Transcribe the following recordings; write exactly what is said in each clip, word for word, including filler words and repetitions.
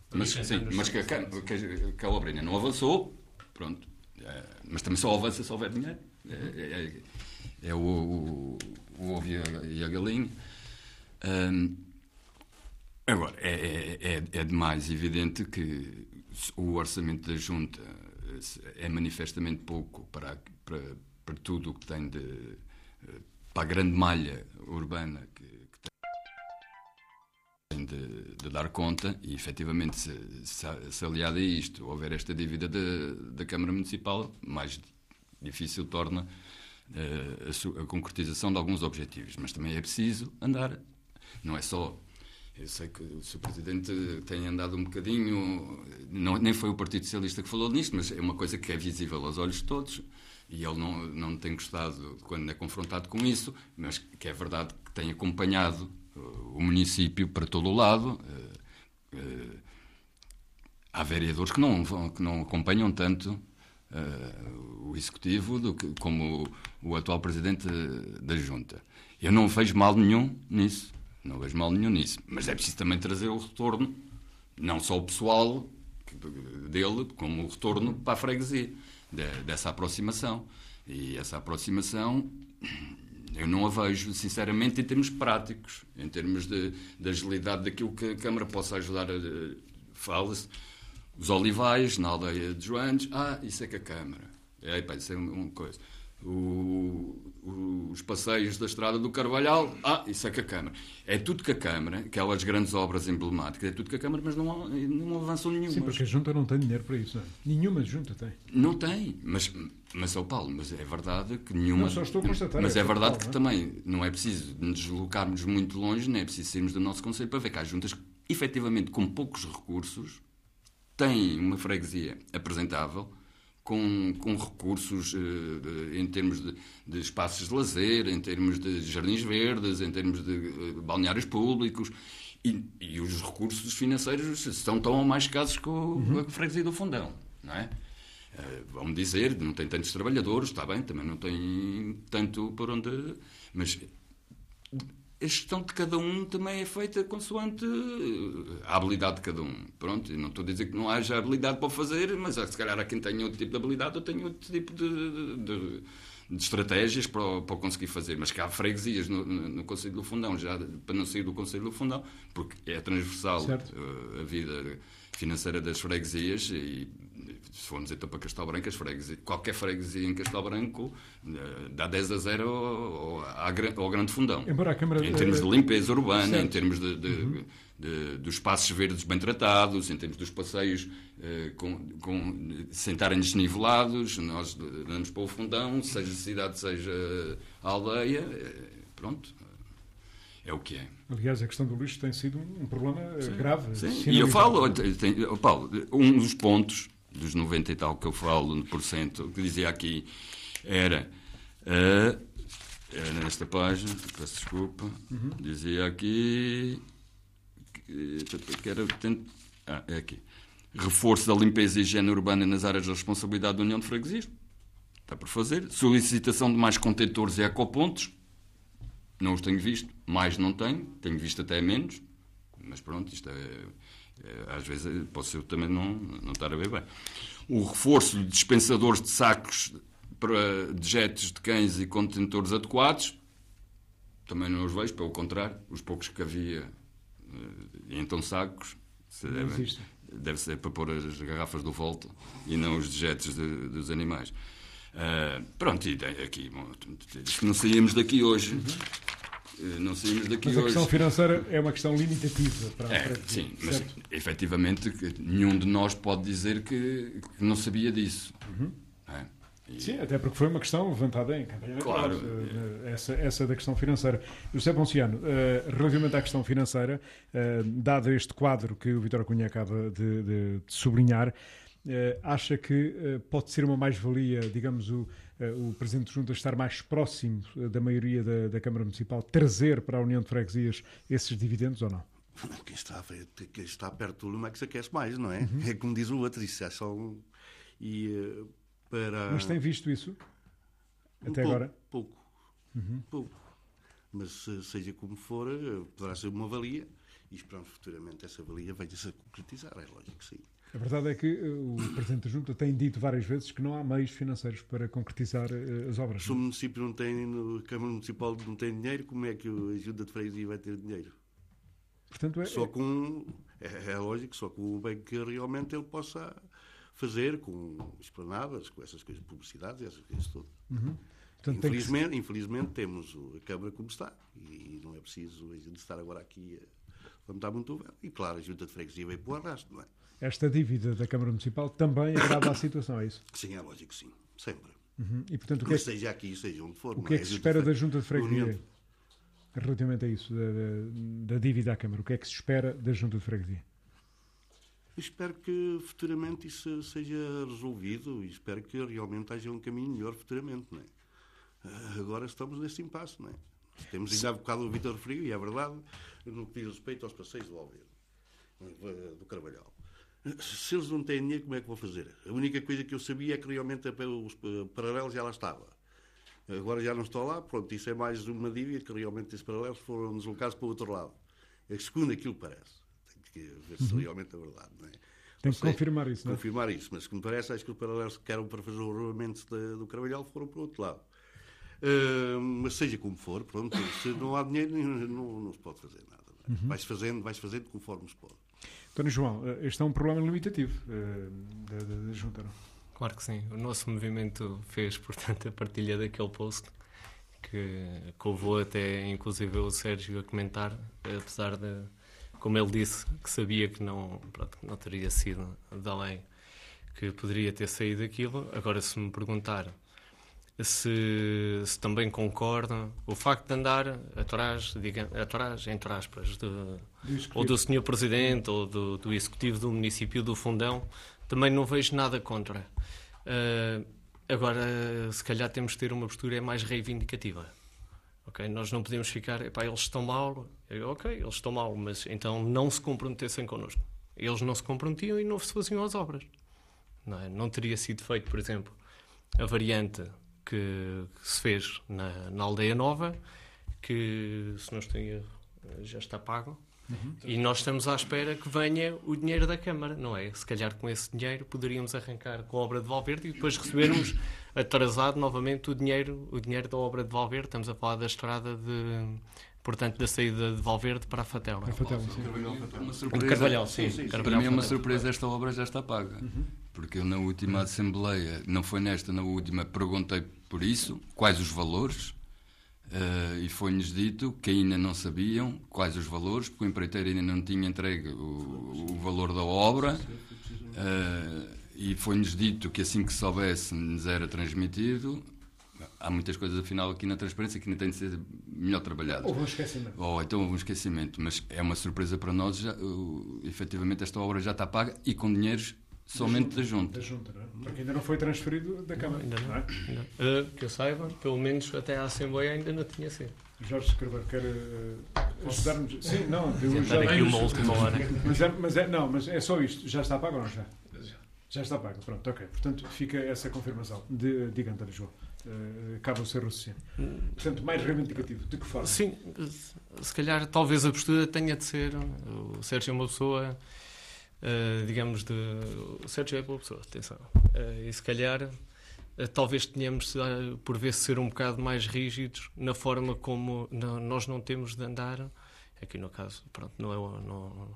Mas, sim, mas que, a, que, que a obrinha não avançou, pronto. É, mas também só avança se houver dinheiro. É, é, é o, o, o ovo e a, e a galinha. Um, agora, é, é, é demais evidente que o orçamento da Junta é manifestamente pouco para, para, para tudo o que tem de... para a grande malha urbana que, que tem de, de dar conta, e efetivamente se, se, se aliado a isto houver esta dívida da Câmara Municipal, mais difícil torna uh, a, a concretização de alguns objetivos, mas também é preciso andar, não é só... Eu sei que o senhor Presidente tem andado um bocadinho... Não, nem foi o Partido Socialista que falou nisto, mas é uma coisa que é visível aos olhos de todos, e ele não, não tem gostado quando é confrontado com isso, mas que é verdade que tem acompanhado o município para todo o lado. Uh, uh, há vereadores que não, que não acompanham tanto uh, o Executivo do que, como o, o atual Presidente da Junta. Eu não vejo mal nenhum nisso, não vejo mal nenhum nisso, mas é preciso também trazer o retorno, não só o pessoal dele, como o retorno para a freguesia, de, dessa aproximação. E essa aproximação... eu não a vejo, sinceramente, em termos práticos, em termos de, de agilidade daquilo que a Câmara possa ajudar a... Fala-se, os olivais na aldeia de Joanes, ah, isso é que a Câmara. É, pá, isso é uma coisa. O, o, os passeios da Estrada do Carvalhal, ah, isso é que a Câmara. É tudo que a Câmara, aquelas grandes obras emblemáticas, é tudo que a Câmara, mas não, não avançam nenhuma. Sim, porque a Junta não tem dinheiro para isso, não é? Nenhuma Junta tem. Não tem, mas, mas, oh Paulo, mas é verdade que nenhuma... Não, só estou a constatar. Mas é, é verdade Paulo, que não é? também não é preciso nos deslocarmos muito longe, nem é preciso sairmos do nosso concelho para ver que há juntas que, efetivamente, com poucos recursos, têm uma freguesia apresentável, com, com recursos uh, em termos de, de espaços de lazer, em termos de jardins verdes, em termos de uh, balneários públicos, e, e os recursos financeiros são tão ou mais escassos que o, uhum. a freguesia do Fundão, não é? Uh, vão-me dizer, não tem tantos trabalhadores, está bem, também não tem tanto por onde... Mas a gestão de cada um também é feita consoante a habilidade de cada um. Pronto, eu não estou a dizer que não haja habilidade para o fazer, mas se calhar há quem tenha outro tipo de habilidade ou tenha outro tipo de, de, de estratégias para, para conseguir fazer. Mas que há freguesias no, no, no Conselho do Fundão, já para não sair do Conselho do Fundão, porque é transversal a, a vida financeira das freguesias, e se formos então para Castelo Branco, as freguesias, qualquer freguesia em Castelo Branco dá dez a zero ao, ao, ao Grande Fundão. Embora a Câmara... Em termos de limpeza urbana, certo. Em termos de, de, uhum. de, de, dos espaços verdes bem tratados, em termos dos passeios eh, com, com, sem estarem desnivelados, nós damos para o Fundão, seja cidade, seja a aldeia, eh, pronto... É o que é. Aliás, a questão do lixo tem sido um problema sim, grave. Sim. E eu falo, tem, Paulo, um dos pontos dos noventa e tal que eu falo, por cento, que dizia aqui, era, uh, era nesta página, peço desculpa, uhum. dizia aqui, que, que era, ah, é aqui, reforço da limpeza e higiene urbana nas áreas de responsabilidade da União de Freguesias, está por fazer, solicitação de mais contentores e ecopontos, não os tenho visto, mais não tenho, tenho visto até menos, mas pronto, isto é, é às vezes posso eu também não, não estar a ver bem. O reforço de dispensadores de sacos para dejetos de cães e contentores adequados, também não os vejo, pelo contrário, os poucos que havia, e então sacos, se deve, deve ser para pôr as garrafas do Volta e não os dejetos de, dos animais. Uh, pronto, e aqui, bom, não saímos daqui hoje. Uhum. Não saímos daqui mas hoje. A questão financeira é uma questão limitativa para é, para sim, mas efetivamente nenhum de nós pode dizer que, que não sabia disso. Uhum. É, e... Sim, até porque foi uma questão levantada em campanha eleitoral, claro, é. essa, essa da questão financeira. José Ponciano, relativamente à questão financeira, dado este quadro que o Vítor Cunha acaba de, de, de sublinhar, Uh, acha que uh, pode ser uma mais-valia, digamos, o, uh, o Presidente de Junta estar mais próximo uh, da maioria da, da Câmara Municipal, trazer para a União de Freguesias esses dividendos ou não? Quem está, quem está perto do lume é que se aquece mais, não é? Uhum. É como diz o outro, isso é só um... E, uh, para... Mas tem visto isso? Um até pouco, agora? Pouco. Uhum. Pouco. Mas seja como for, poderá ser uma valia. e esperamos futuramente essa valia venha-se a concretizar, é lógico que sim. A verdade é que o Presidente da Junta tem dito várias vezes que não há meios financeiros para concretizar uh, as obras. Se o município não tem, a Câmara Municipal não tem dinheiro, como é que a Junta de Freguesia vai ter dinheiro? Portanto, é, só com, é, é lógico, só com o bem que realmente ele possa fazer, com esplanadas, com essas coisas, publicidades e essas coisas todas. Uhum. Portanto, infelizmente, tem que... infelizmente temos a Câmara como está, e não é preciso a gente estar agora aqui a levantar muito o véu. E claro, a Junta de Freguesia veio para o arrasto, não é? Esta dívida da Câmara Municipal também agrava a situação, é isso? Sim, é lógico que sim, sempre. Uhum. E, portanto, o que é que... seja aqui, seja onde for. O que é que se espera da Junta de Freguesia União... relativamente a isso, da, da, da dívida à Câmara? O que é que se espera da Junta de Freguesia? Eu espero que futuramente isso seja resolvido e espero que realmente haja um caminho melhor futuramente, não é? Agora estamos nesse impasse, não é? Temos ainda há bocado o Vítor Frio, e é verdade, no que diz respeito aos passeios do Alveiro, do Carvalhal. Se eles não têm dinheiro, como é que vou fazer? A única coisa que eu sabia é que realmente os paralelos já lá estava. Agora já não estou lá, pronto, isso é mais uma dívida que realmente esses paralelos foram deslocados para o outro lado. É segundo aquilo parece. Tem que ver se realmente é verdade, não é? Tem que confirmar isso, não é? Confirmar isso, mas como parece, acho que os paralelos que eram para fazer o arruamento do Carvalhal foram para o outro lado. Uh, mas seja como for, pronto, se não há dinheiro, não, não se pode fazer nada. É? Uhum. Vai-se fazendo, vai-se fazendo conforme se pode. António João, este é um problema limitativo uh, da, da, da Junta, não? Claro que sim. O nosso movimento fez, portanto, a partilha daquele post que, que levou até, inclusive, o Sérgio a comentar, apesar de, como ele disse, que sabia que não, pronto, não teria sido da lei, que poderia ter saído aquilo. Agora, se me perguntar se, se também concorda, o facto de andar atrás, diga, atrás entre aspas, de, do ou do senhor Presidente ou do, do Executivo do município do Fundão, também não vejo nada contra. Uh, agora, se calhar temos de ter uma postura mais reivindicativa. Okay? Nós não podemos ficar, epá, eles estão mal, ok, eles estão mal, mas então não se comprometessem connosco. Eles não se comprometiam e não se faziam as obras. Não, é? Não teria sido feito, por exemplo, a variante que, que se fez na, na Aldeia Nova, que, se não estou em erro, já está pago. Uhum. E nós estamos à espera que venha o dinheiro da Câmara, não é? Se calhar com esse dinheiro poderíamos arrancar com a obra de Valverde e depois recebermos atrasado novamente o dinheiro, o dinheiro da obra de Valverde. Estamos a falar da estrada de, portanto, da saída de Valverde para a Fatela. A Fatela, sim. Uma surpresa. Carvalhal, sim. sim, sim, Carvalhal, para mim é uma surpresa, esta obra já está paga. Uhum. Porque eu na última Assembleia, não foi nesta, na última, perguntei por isso, quais os valores. Uh, e foi-nos dito que ainda não sabiam quais os valores, porque o empreiteiro ainda não tinha entregue o, o valor da obra, uh, e foi-nos dito que assim que soubesse nos era transmitido. Há muitas coisas afinal aqui na transparência que ainda têm de ser melhor trabalhadas. Houve um esquecimento. Oh, então houve um esquecimento, mas é uma surpresa para nós, já, uh, efetivamente esta obra já está paga e com dinheiros somente da Junta. Da Junta, não é? Porque ainda não foi transferido da Câmara. Ainda não. não, é? não. Uh, que eu saiba, pelo menos até à Assembleia ainda não tinha sido. Jorge Carvalho, quer uh, ajudar-nos? Sim, não. Eu já aqui uma última hora. Mas é, mas é, não, mas é só isto. Já está pago ou não já? Já está pago. Pronto, ok. Portanto, fica essa confirmação. De, diga, António João. Uh, cabe ser o suficiente. Portanto, mais reivindicativo. De que forma? Sim. Se calhar, talvez a postura tenha de ser... O Sérgio é uma pessoa... Uh, digamos, de... o Sérgio é boa pessoa, atenção. Uh, e se calhar, uh, talvez tenhamos, uh, por vezes, ser um bocado mais rígidos na forma como não, nós não temos de andar. Aqui no caso, pronto, não é o, não,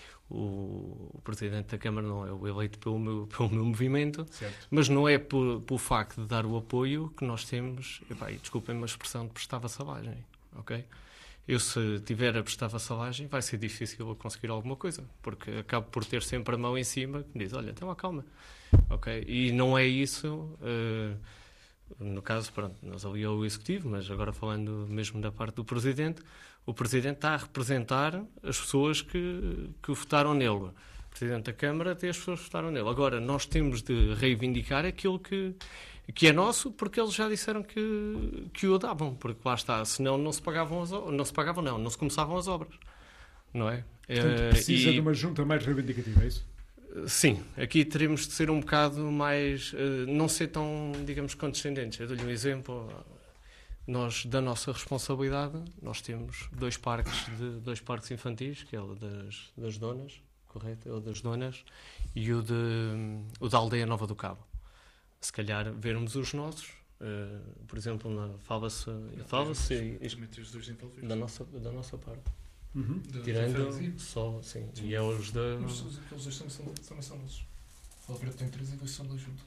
o, o Presidente da Câmara não é o eleito pelo meu, pelo meu movimento, certo. Mas não é por, pelo facto de dar o apoio que nós temos, epá, e desculpem-me a expressão, de prestar vassalagem, ok? Eu, se tiver a prestar vassalagem, vai ser difícil eu conseguir alguma coisa, porque acabo por ter sempre a mão em cima que me diz, olha, então calma, ok? E não é isso, uh, no caso, pronto, nós ali é o Executivo, mas agora falando mesmo da parte do Presidente, o Presidente está a representar as pessoas que, que votaram nele. O Presidente da Câmara tem as pessoas que votaram nele. Agora, nós temos de reivindicar aquilo que... que é nosso, porque eles já disseram que, que o davam, porque lá está, senão não se pagavam as obras, não se pagavam não, não se começavam as obras, não é? Portanto, precisa e, de uma junta mais reivindicativa, é isso? Sim, aqui teremos de ser um bocado mais, não ser tão, digamos, condescendentes. Eu dou-lhe um exemplo, nós, da nossa responsabilidade, nós temos dois parques, de, dois parques infantis, que é o das, das Donas, correto? É o das Donas, e o, de, o da Aldeia Nova do Cabo. Se calhar vermos os nossos, uh, por exemplo, na, fala-se, fala-se da nossa, da nossa parte. Uhum. Tirando só, sim, sim. E é os da... Mas aqueles dois também são, também são nossos. Valverde tem três e dois são dois juntos.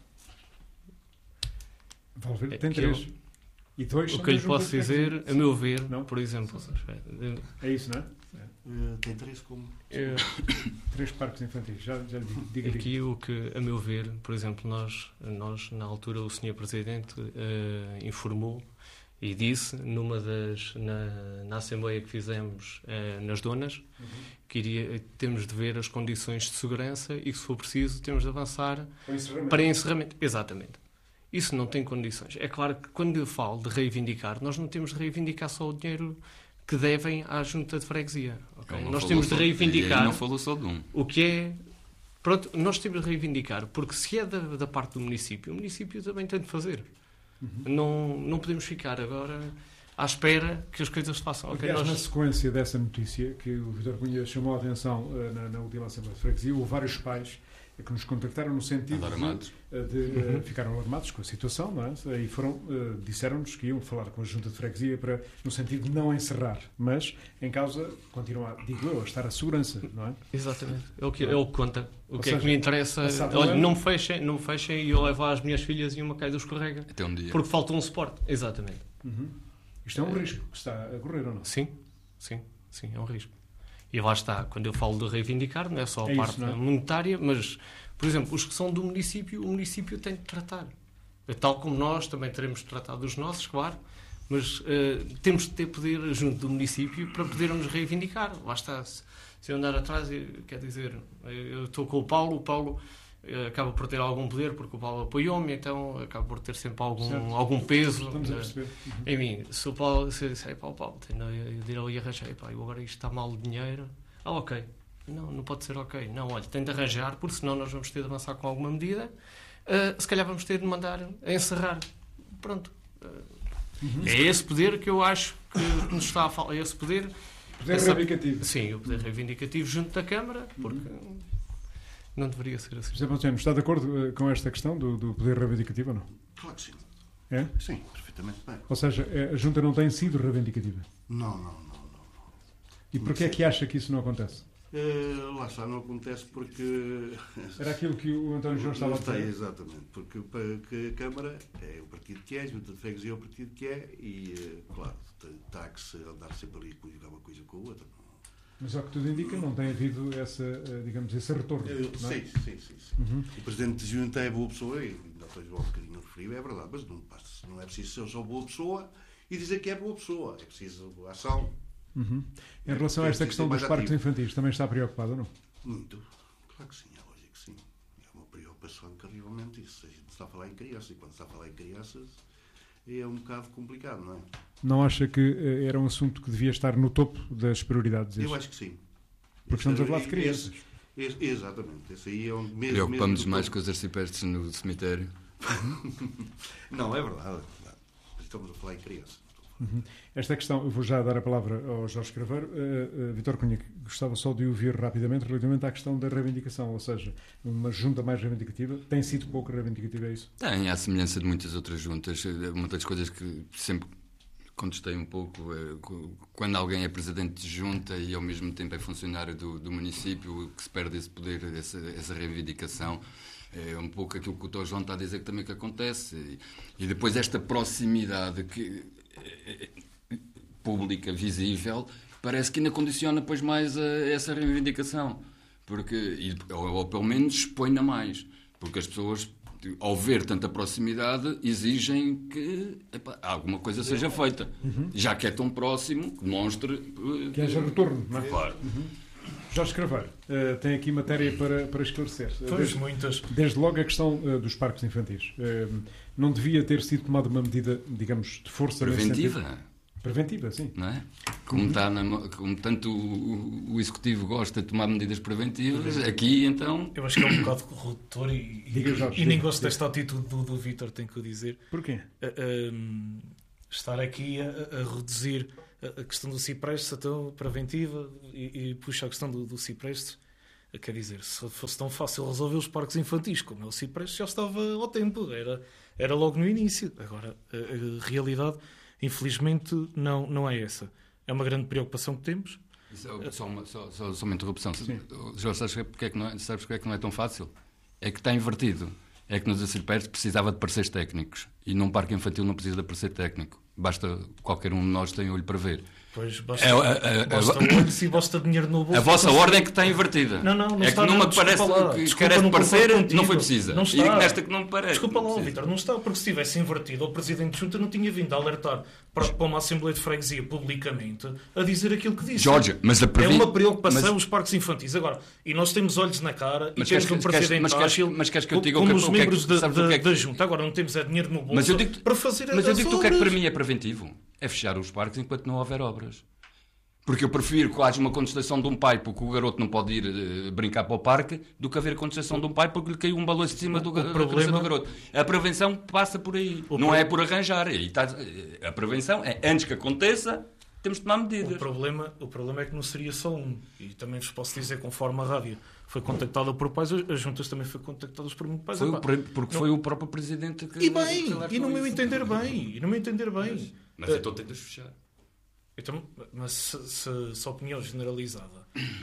Valverde é tem três. Eu... E dois o que eu lhe posso dizer, a meu ver, não? Por exemplo... É isso, não é? Uh, tem três como? Eu... Três parques infantis, já, já diga. Aqui diga. O que, a meu ver, por exemplo, nós, nós na altura, o senhor Presidente uh, informou e disse, numa das, na, na Assembleia que fizemos uh, nas Donas, uhum. que iria, temos de ver as condições de segurança e que, se for preciso, temos de avançar para encerramento. Para encerramento. Exatamente. Isso não tem condições. É claro que, quando eu falo de reivindicar, nós não temos de reivindicar só o dinheiro que devem à junta de freguesia. Okay? Nós temos de reivindicar... Não falou só de um. O que é... Pronto, nós temos de reivindicar, porque se é da, da parte do município, o município também tem de fazer. Uhum. Não, não podemos ficar agora à espera que as coisas se façam. Okay, Aliás, nós... na sequência dessa notícia, que o Vítor Cunha chamou a atenção uh, na, na última Assembleia de Freguesia, houve vários pais que nos contactaram no sentido alarmados. de, de uhum. uh, ficaram alarmados com a situação, não é? E foram, uh, disseram-nos que iam falar com a Junta de Freguesia para, no sentido de não encerrar, mas em causa continua, digo eu, a estar a segurança, não é? Exatamente. É o que, é o que conta. O Ou que seja, é que me interessa? Olha, não me fechem, não me fechem e eu levo às minhas filhas e uma cai do escorrega. Até um dia. Porque falta um suporte. Exatamente. Uhum. Isto é um é... risco que está a correr, ou não? Sim, sim, sim, é um risco. E lá está, quando eu falo de reivindicar, não é só a é parte isso, não é? monetária, mas, por exemplo, os que são do município, o município tem de tratar. Tal como nós também teremos de tratar dos nossos, claro, mas uh, temos de ter poder junto do município para podermos reivindicar. Lá está, se, se eu andar atrás, quer dizer, eu estou com o Paulo, o Paulo uh, acaba por ter algum poder, porque o Paulo apoiou-me, então acaba por ter sempre algum, algum peso Estamos a perceber. Uh, em mim. Se o Paulo, se eu disser, Paulo, Paulo, eu dir ali arranjar, pá, eu agora isto está mal de dinheiro, ah, ok. Não, não pode ser ok. Não, olha, tem de arranjar, porque senão nós vamos ter de avançar com alguma medida. Uh, se calhar vamos ter de mandar a encerrar. Pronto. Uh, uhum. É esse poder que eu acho que nos está a falar. É esse poder... Poder essa... reivindicativo. Sim, o poder reivindicativo junto da Câmara, porque uhum. não deveria ser assim. José Ponciano, está de acordo com esta questão do, do poder reivindicativo ou não? Claro que sim. É? Sim, perfeitamente bem. Ou seja, a Junta não tem sido reivindicativa? Não, não, não. não, não. E porquê é que acha que isso não acontece? Uh, lá está, não acontece porque... Era aquilo que o António João estava a dizer. Exatamente, porque a Câmara é o partido que é, a Junta de Freguesia é o partido que é e, uh, claro, está que se andar sempre ali a conjugar uma coisa com a outra. Mas ao que tudo indica, não tem havido essa, digamos, esse retorno. Uh, não é? Sim, sim, sim. sim. Uhum. O Presidente de Junta é boa pessoa, e ainda estou um bocadinho referido, é verdade, mas não, não é preciso ser só boa pessoa e dizer que é boa pessoa, é preciso ação. Uhum. Em relação a esta questão dos parques infantis, também está preocupado ou não? Muito. Claro que sim, é lógico que sim. É uma preocupação incrivelmente isso. A gente está a falar em crianças, e quando está a falar em crianças é um bocado complicado, não é? Não acha que uh, era um assunto que devia estar no topo das prioridades? Eu acho que sim. Porque estamos a falar de crianças. Esse, esse, exatamente. Esse aí é um mesmo, Preocupamos mesmo mais com os arciprestes no cemitério. Não, é verdade, é verdade. Estamos a falar em crianças. Uhum. Esta questão, eu vou já dar a palavra ao Jorge Craveiro. Uh, uh, Vítor Cunha, gostava só de ouvir rapidamente relativamente à questão da reivindicação, ou seja, uma junta mais reivindicativa. Tem sido pouco reivindicativa, é isso? Tem, à semelhança de muitas outras juntas. Uma das coisas que sempre contestei um pouco é quando alguém é presidente de junta e ao mesmo tempo é funcionário do, do município, que se perde esse poder, essa, essa reivindicação. É um pouco aquilo que o Dr João está a dizer que também que acontece. E, e depois esta proximidade que pública, visível, parece que ainda condiciona depois mais a, a essa reivindicação, porque, e, ou, ou pelo menos expõe-na mais, porque as pessoas, ao ver tanta proximidade, exigem que epa, alguma coisa seja feita, uhum. já que é tão próximo, que demonstre que haja retorno, não é? Claro. Uhum. Jorge Craveiro, uh, tem aqui matéria para, para esclarecer. Pois, desde, muitas. Desde logo a questão uh, dos parques infantis. Uh, não devia ter sido tomada uma medida, digamos, de força preventiva? Preventiva, sim. Não é? Como, uhum. está na, como tanto o, o Executivo gosta de tomar medidas preventivas, aqui então... Eu acho que é um bocado corretor e, diga, Jorge, e nem diga, gosto diga. desta atitude do, do Vítor, tenho que o dizer. Porquê? Uh, um, estar aqui a, a reduzir a, a questão do Ciprestes então, preventiva e, e puxa a questão do, do Ciprestes. Quer dizer, se fosse tão fácil resolver os parques infantis como é o Ciprestes, já estava ao tempo, era, era logo no início. Agora, a, a realidade, infelizmente, não, não é essa. É uma grande preocupação que temos. Só, só, uma, só, só, só uma interrupção. Jorge, sabes porque, é que não é, sabes porque é que não é tão fácil? É que está invertido. É que nos Ciprestes precisava de parceiros técnicos e num parque infantil não precisa de parceiro técnico. Basta qualquer um de nós tem olho para ver. Pois, basta, é, a, a, basta a, olhos e basta dinheiro no bolso. A vossa ordem é que está invertida. Não, não, não é está, que numa não, que parece lá, que desculpa, carece de não parecer, concordo não foi contigo. precisa. Não E nesta que não me parece. Desculpa não lá, Vítor, não está, porque se tivesse invertido, o Presidente de Junta não tinha vindo a alertar para, para uma Assembleia de Freguesia publicamente a dizer aquilo que disse. Jorge, mas a previ... É uma preocupação mas... os parques infantis. Agora, e nós temos olhos na cara mas e temos um Presidente mas queres, ágil mas queres que eu diga como o que, os o que membros é que, da, da, que é que... da Junta. Agora não temos é dinheiro no bolso mas eu digo, para fazer Mas eu digo-te o que é que para mim é preventivo. É fechar os parques enquanto não houver obras. Porque eu prefiro que haja uma contestação de um pai porque o garoto não pode ir uh, brincar para o parque do que haver contestação de um pai porque lhe caiu um balanço de cima do, da problema... cabeça do garoto. A prevenção passa por aí. O não pro... é por arranjar. Aí está... A prevenção é antes que aconteça, temos de tomar medidas. O problema, o problema é que não seria só um. E também vos posso dizer, conforme a rádio foi contactada por pais, as juntas também foram contactadas por muitos pais. Foi o, porque não... foi o próprio Presidente que... E bem, e no meu entender bem. E no meu entender bem. Mas, mas então tentas fechar. Então, mas se, se, se a opinião generalizada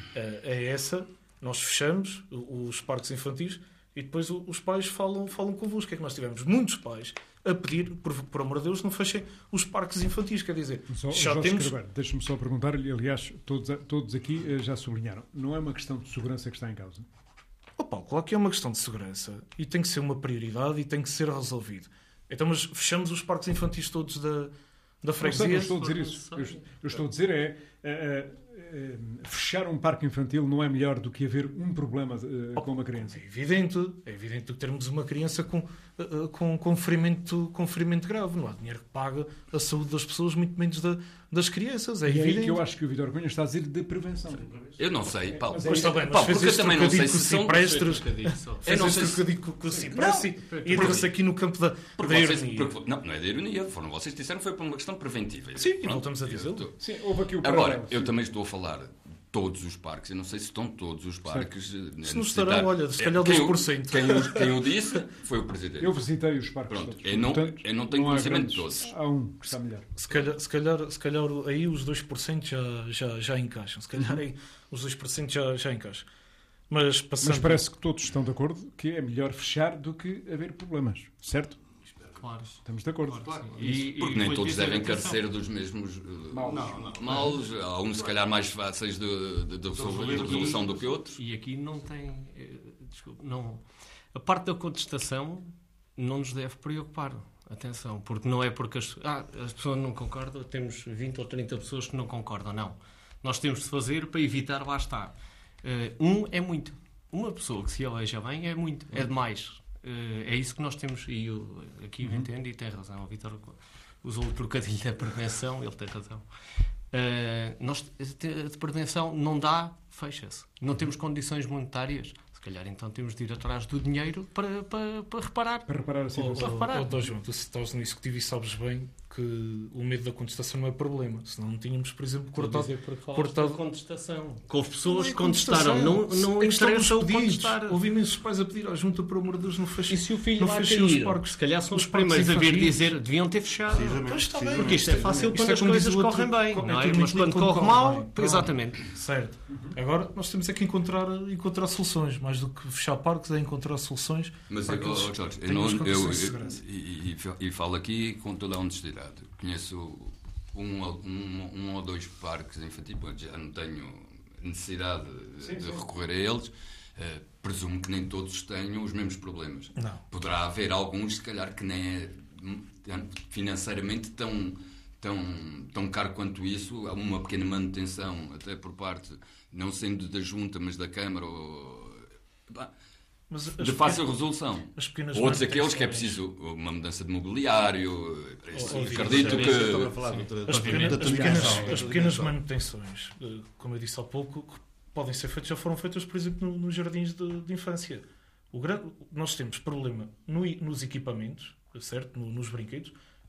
é essa, nós fechamos os parques infantis e depois os pais falam, falam convosco. Que é que nós tivemos muitos pais a pedir, por, por amor de Deus, não fechem os parques infantis. Quer dizer, só, já Jorge temos... Carvalho, deixa-me só perguntar-lhe, aliás, todos, todos aqui já sublinharam, não é uma questão de segurança que está em causa? Oh, Paulo, claro que é uma questão de segurança e tem que ser uma prioridade e tem que ser resolvido. Então, mas fechamos os parques infantis todos da... da freguesia. Não, estou a dizer isso. Eu, eu estou a dizer é, é, é, é fechar um parque infantil não é melhor do que haver um problema uh, com uma criança. É evidente, é evidente que termos uma criança com, uh, com, com, ferimento, com ferimento grave. Não há dinheiro que paga a saúde das pessoas, muito menos da, das crianças. É e evidente. É aí que eu acho que o Vítor Cunha está a dizer de prevenção. Eu não sei, Paulo. Mas está bem, mas Paulo, fez porque eu este também não sei com o se são... Ciprestes. Eu não sei se... que com o Ciprestes e entrou-se aqui no campo da, porque da vocês, ironia. porque, não, não é da ironia. Foram vocês que disseram que foi por uma questão preventiva. Sim, e voltamos a dizer. Sim, houve aqui o Agora, paralelo, eu sim. também estou a falar todos os parques. Eu não sei se estão todos os parques... Se não estarão, olha, se calhar quem dois por cento. Quem, quem, quem o disse foi o Presidente. Eu visitei os parques Pronto, todos. eu não, Portanto, eu não tenho não há conhecimento de grandes- todos. Há um que está melhor. Se calhar, se calhar, se calhar aí os dois por cento já, já, já encaixam. Se calhar aí os dois por cento já, já encaixam. Mas passando... Mas parece que todos estão de acordo que é melhor fechar do que haver problemas, certo? Claro. Estamos de acordo. Claro, e, Porque e nem vou todos dizer, devem atenção, carecer dos mesmos uh, Males. Não, não. males. Há uns, se calhar, mais fáceis de, de, de, resol- de resolução do que outros. E aqui não tem. eh, Desculpe, não. A parte da contestação não nos deve preocupar. Atenção, porque não é porque as, ah, as pessoas não concordam, temos vinte ou trinta pessoas que não concordam. Não. Nós temos de fazer para evitar, lá está. Eh, um é muito. Uma pessoa que se eleja bem é muito, é demais. Uh, é isso que nós temos, e eu aqui eu entendo e tem razão. O Vítor usou o trocadilho da prevenção, ele tem razão. Uh, nós, de prevenção não dá, fecha-se. Não temos condições monetárias. Se calhar então temos de ir atrás do dinheiro para, para, para reparar. Para reparar a Oh, situação. Para reparar. oh, oh, João, tu estás no executivo e sabes bem que o medo da contestação não é problema. Senão não tínhamos, por exemplo, cortado... Cortado cortado- a contestação. Com as pessoas Não é que contestaram. contestação. Não, não A questão interessa o dos pedidos. contestar. Houve imensos pais a pedir à junta, por amor de Deus, não feche, E se o filho não vai feche cair, os parques. se calhar são os, Os parques primeiros a vir infantis. dizer deviam ter fechado. Precisamente, Pois está bem. precisamente. Porque isto é fácil Isto quando é as como diz coisas o outro, correm bem, como não é é? tudo Mas muito quando lindo corre quando mal, corre bem. Pronto. exatamente. Certo. Agora nós temos é que encontrar, encontrar soluções. Mais do que fechar parques, é encontrar soluções. Mas, para que oh, eles Jorge, eu, tenham não, as eu, condições de eu- segurança. e, e, e falo aqui com toda a honestidade. Conheço um, ou- um, um ou dois parques infantis, bom, já não tenho necessidade de, de recorrer a eles. Eh, presumo que nem todos tenham os mesmos problemas. Não. Poderá haver alguns, se calhar, que nem é hum, financeiramente tão, tão, tão caro quanto isso. Há uma pequena manutenção, até por parte, não sendo da Junta, mas da Câmara, ou, bah, Mas as de fácil pequenas- resolução. as pequenas Outros aqueles que é manutenções- preciso uma mudança de mobiliário. Isso, Oh, oh, acredito Vitor, Estava a que... falar de- As de- pequenas, de- as de- pequenas, de- as de- pequenas de- manutenções, eh, como eu disse há pouco, que podem ser feitas, já foram feitas, por exemplo, no- nos jardins de, de infância. O gran- nós temos problema no i- nos equipamentos, certo? No- nos brinquedos,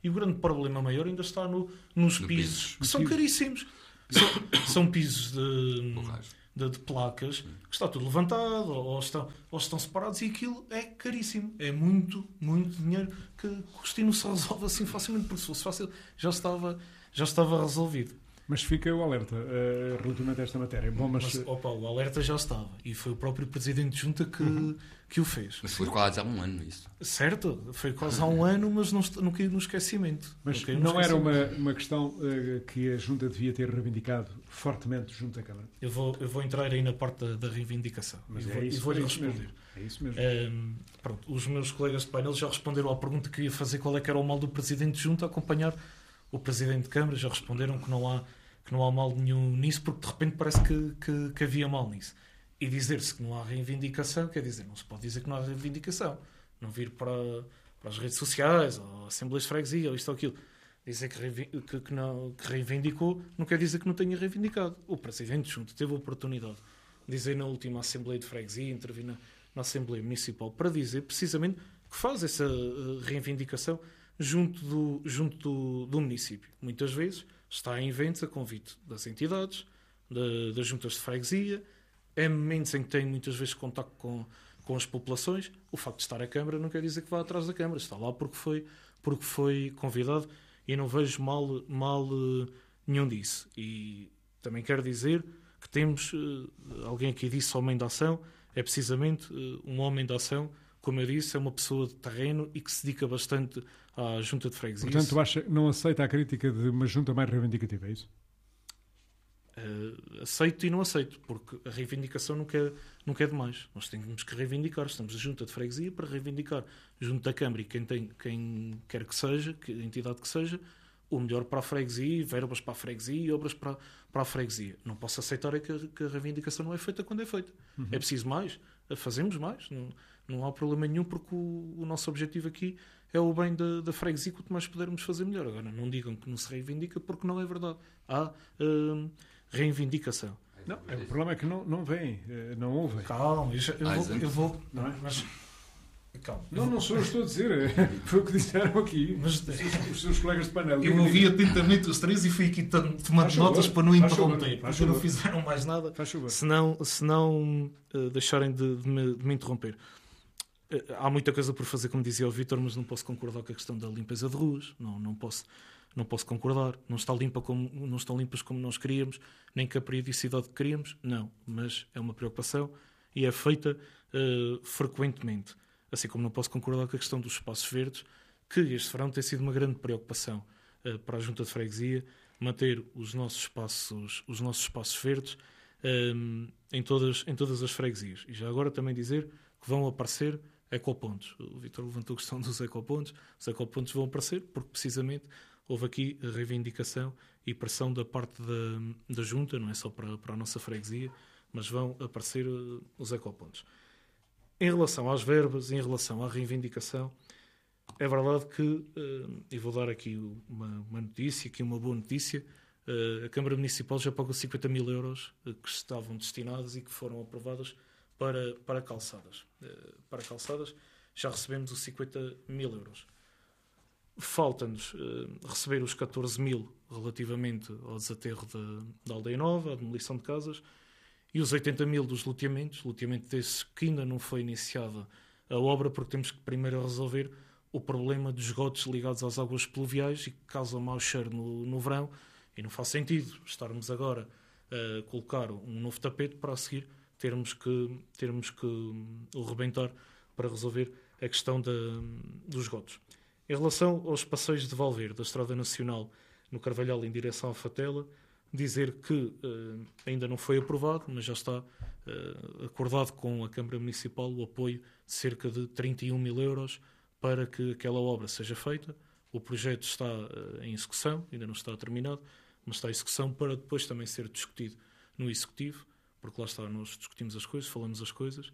E o grande problema maior ainda está no, nos No pisos, piso. que são caríssimos. São, são pisos de, Borracha. de, de placas, que está tudo levantado, ou estão, ou estão separados, e aquilo é caríssimo. É muito, muito dinheiro que custa e não se resolve assim facilmente, porque se fosse fácil já estava, já estava resolvido. Mas fica o alerta uh, relativamente a esta matéria. Bom, mas, Mas, opa, o alerta já estava, e foi o próprio Presidente de Junta que, Uhum. que o fez. Mas foi quase há um ano isso. Certo, foi quase há um ano, mas não, est- não caiu no esquecimento. mas caiu no não era esquecimento. uma, uma questão uh, que a Junta devia ter reivindicado fortemente junto à Câmara. Eu vou, eu vou entrar aí na parte da, da reivindicação. Mas e é vou, isso, e vou-lhe é isso responder. mesmo. É isso mesmo. Ahm, pronto, os meus colegas de painel já responderam à pergunta que eu ia fazer, qual é que era o mal do Presidente de Junta, acompanhar o Presidente de Câmara, já responderam que não há, que não há mal nenhum nisso, porque de repente parece que, que, que havia mal nisso. E dizer-se que não há reivindicação, quer dizer, não se pode dizer que não há reivindicação. Não vir para, para as redes sociais, ou assembleias de freguesia, ou isto ou aquilo. Dizer que, reivi- que, que, não, que reivindicou não quer dizer que não tenha reivindicado. O Presidente de Junta teve a oportunidade de dizer na última Assembleia de Freguesia, intervir na, na Assembleia Municipal, para dizer precisamente que faz essa uh, reivindicação junto, do, junto do, do município. Muitas vezes está em eventos a convite das entidades, da, das juntas de freguesia, é momentos em que tem muitas vezes contacto com, com as populações. O facto de estar a Câmara não quer dizer que vá atrás da Câmara, está lá porque foi, porque foi convidado, e não vejo mal, mal uh, nenhum disso. E também quero dizer que temos, uh, alguém aqui disse homem de ação, é precisamente uh, um homem de ação, como eu disse, é uma pessoa de terreno e que se dedica bastante à junta de freguesia. Portanto, acha, não aceita a crítica de uma junta mais reivindicativa, é isso? Uh, aceito e não aceito, porque a reivindicação nunca é, nunca é demais. Nós temos que reivindicar. Estamos a junta de freguesia para reivindicar, junto da Câmara e quem, tem, quem quer que seja, que a entidade que seja, o melhor para a freguesia, verbas para a freguesia e obras para, para a freguesia. Não posso aceitar é que, a, que a reivindicação não é feita quando é feita. Uhum. É preciso mais, fazemos mais. Não, não há problema nenhum, porque o, o nosso objetivo aqui é o bem da, da freguesia, quanto mais pudermos fazer melhor. Agora, não digam que não se reivindica, porque não é verdade. Há uh, reivindicação. Não, o problema é que não, não vem, não ouvem. Calma, eu, já, eu, Ah, vou, eu vou... Não é? Mas... Calma. Não, não sou eu que estou a dizer, foi o que disseram aqui, Mas, os, os seus colegas de painel. eu ouvi atentamente os três e fui aqui tomando notas para não interromper, porque não fizeram mais nada, se não, se não uh, deixarem de, de, me, de me interromper. Uh, há muita coisa por fazer, como dizia o Vítor, mas não posso concordar com a questão da limpeza de ruas, não, não posso... Não posso concordar. Não, está limpa como, não estão limpas como nós queríamos, nem com a periodicidade que queríamos. Não. Mas é uma preocupação e é feita uh, frequentemente. Assim como não posso concordar com a questão dos espaços verdes, que este verão tem sido uma grande preocupação uh, para a Junta de Freguesia, manter os nossos espaços, os nossos espaços verdes um, em, todas, em todas as freguesias. E já agora também dizer que vão aparecer ecopontos. O Vítor levantou a questão dos ecopontos. Os ecopontos vão aparecer porque, precisamente, houve aqui a reivindicação e pressão da parte da, da Junta, não é só para, para a nossa freguesia, mas vão aparecer uh, os ecopontos. Em relação às verbas, em relação à reivindicação, é verdade que, uh, e vou dar aqui uma, uma notícia, aqui uma boa notícia, uh, a Câmara Municipal já pagou cinquenta mil euros uh, que estavam destinados e que foram aprovadas para, para calçadas. Uh, para calçadas já recebemos os cinquenta mil euros. Falta-nos uh, receber os catorze mil relativamente ao desaterro da, da Aldeia Nova, à demolição de casas, e os oitenta mil dos loteamentos, loteamento desses que ainda não foi iniciada a obra, porque temos que primeiro resolver o problema dos esgotos ligados às águas pluviais e que causam mau cheiro no, no verão, e não faz sentido estarmos agora a colocar um novo tapete para a seguir termos que, termos que o rebentar para resolver a questão da, dos esgotos. Em relação aos passeios de Valverde, da Estrada Nacional no Carvalhal em direção à Fatela, dizer que uh, ainda não foi aprovado, mas já está uh, acordado com a Câmara Municipal o apoio de cerca de trinta e um mil euros para que aquela obra seja feita. O projeto está uh, em execução, ainda não está terminado, mas está em execução para depois também ser discutido no Executivo, porque lá está, nós discutimos as coisas, falamos as coisas.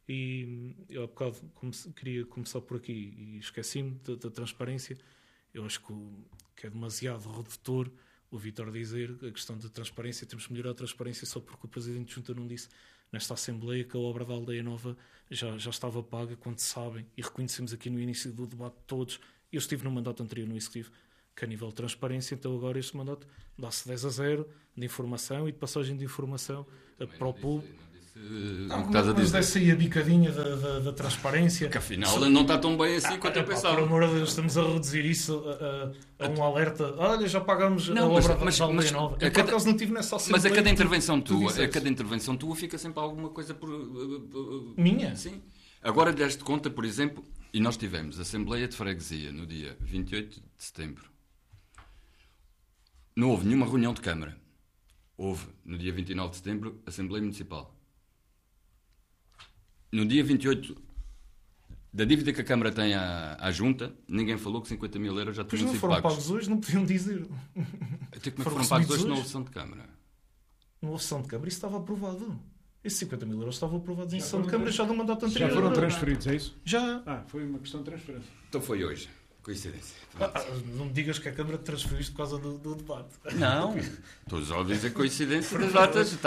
E eu há bocado comece, queria começar por aqui e esqueci-me da, da transparência. Eu acho que, o, que é demasiado redutor o Vítor dizer a questão da transparência, temos que melhorar a transparência só porque o Presidente de Junta não disse nesta Assembleia que a obra da Aldeia Nova já, já estava paga, quando sabem, e reconhecemos aqui no início do debate todos, Eu estive no mandato anterior no Executivo, que a nível de transparência, então agora este mandato dá-se dez a zero de informação e de passagem de informação para o público. Não, Não, que estás a mas dizer. desse aí a bicadinha da, da, da transparência. Que afinal não está tão bem assim Ah, quanto eu epá, pensava. por amor de Deus, estamos a reduzir isso a, a, a um alerta. Olha, já pagámos Não, a mas- obra mas- da Aldeia mas- Nova. a Eu, por cada- acaso, não tive nessa assembleia. Mas a cada que tu- intervenção tu tua, a disseste. cada intervenção tua fica sempre alguma coisa por. uh, uh, uh, Minha? Sim. Agora deste conta, por exemplo, e nós tivemos Assembleia de Freguesia no dia vinte e oito de setembro. Não houve nenhuma reunião de Câmara. Houve, no dia vinte e nove de setembro, Assembleia Municipal. No dia vinte e oito, da dívida que a Câmara tem à, à Junta, ninguém falou que cinquenta mil euros já Pois tinham não sido foram pagos. pagos hoje, não podiam dizer. Até como é que foram foram pagos hoje recebidos na hoje? sessão de Câmara? Na sessão de Câmara isso estava aprovado. Esses cinquenta mil euros estavam aprovados em Já sessão de foram Câmara já do mandato Já anterior. foram transferidos, é isso? Já. Ah, foi uma questão de transferência. Então foi hoje. Coincidência. Ah, ah, não me digas que a Câmara transferiu isto por causa do, do debate. Não. Estou só a dizer coincidência das datas. Estar...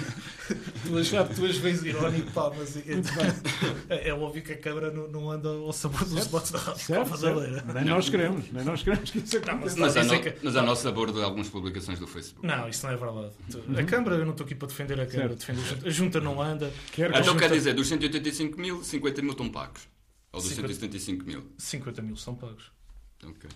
Tu és, tu és bem irónico, pá, mas é, é, é óbvio que a Câmara não, não anda ao sabor dos debates da Rádio Certo, Cavadeira. certo. Nem nós queremos, nem nós queremos que isso aconteça. Mas, a Isso é no... que- mas a nosso sabor de algumas publicações do Facebook. Não, isso não é verdade. Tu- A Câmara, eu não estou aqui para defender a Câmara, Certo. defender a Junta. A Junta não anda. Quer que Então a quer junta- dizer, dos cento e oitenta e cinco mil, cinquenta mil estão pagos. Ou dos cinquenta. cento e setenta e cinco mil. cinquenta mil são pagos. Ok.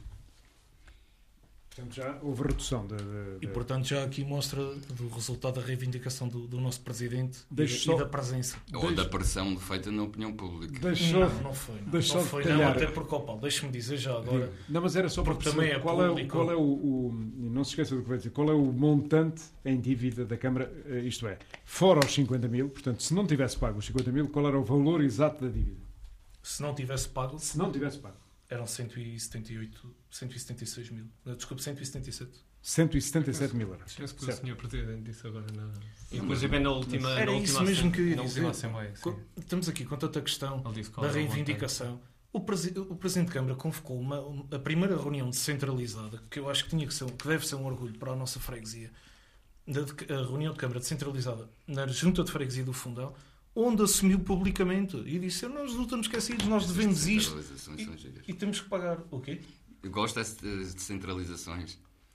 Portanto, já houve redução da. da- E, da- portanto, já aqui mostra do resultado da reivindicação do, do nosso Presidente e, Deixa da- só- e da presença. Ou Deixa- da pressão feita na opinião pública. Deixou. Não, não foi. Não, deixou não de foi, calhar. não, até porque, ó Paulo, deixa-me dizer já agora. Não, mas era só para Porque perceber também é qual, é o, público. qual é o, o- e não se esqueça do que vai dizer, qual é o montante em dívida da Câmara, eh, isto é, fora os cinquenta mil, portanto, se não tivesse pago os cinquenta mil, qual era o valor exato da dívida? Se não tivesse pago, Se não tivesse pago. eram cento e setenta e oito, cento e setenta e seis mil. Não, desculpe, cento e setenta e sete. cento e setenta e sete mil euros. Penso que o Certo. senhor Presidente disse agora na... Inclusive na última, Era na isso última, mesmo que eu ia na dizer. última Assembleia. sim. Co- Estamos aqui com tanta questão Ele disse qual da era o montante. reivindicação. O, presi- o Presidente de Câmara convocou uma, um- a primeira reunião descentralizada, que eu acho que, tinha que, ser, que deve ser um orgulho para a nossa freguesia, da- de- a reunião de Câmara descentralizada na Junta de Freguesia do Fundão, onde assumiu publicamente e disse: nós não estamos esquecidos, nós devemos isto Centralizações são giras. e temos que pagar. O quê? Eu gosto dessas descentralizações.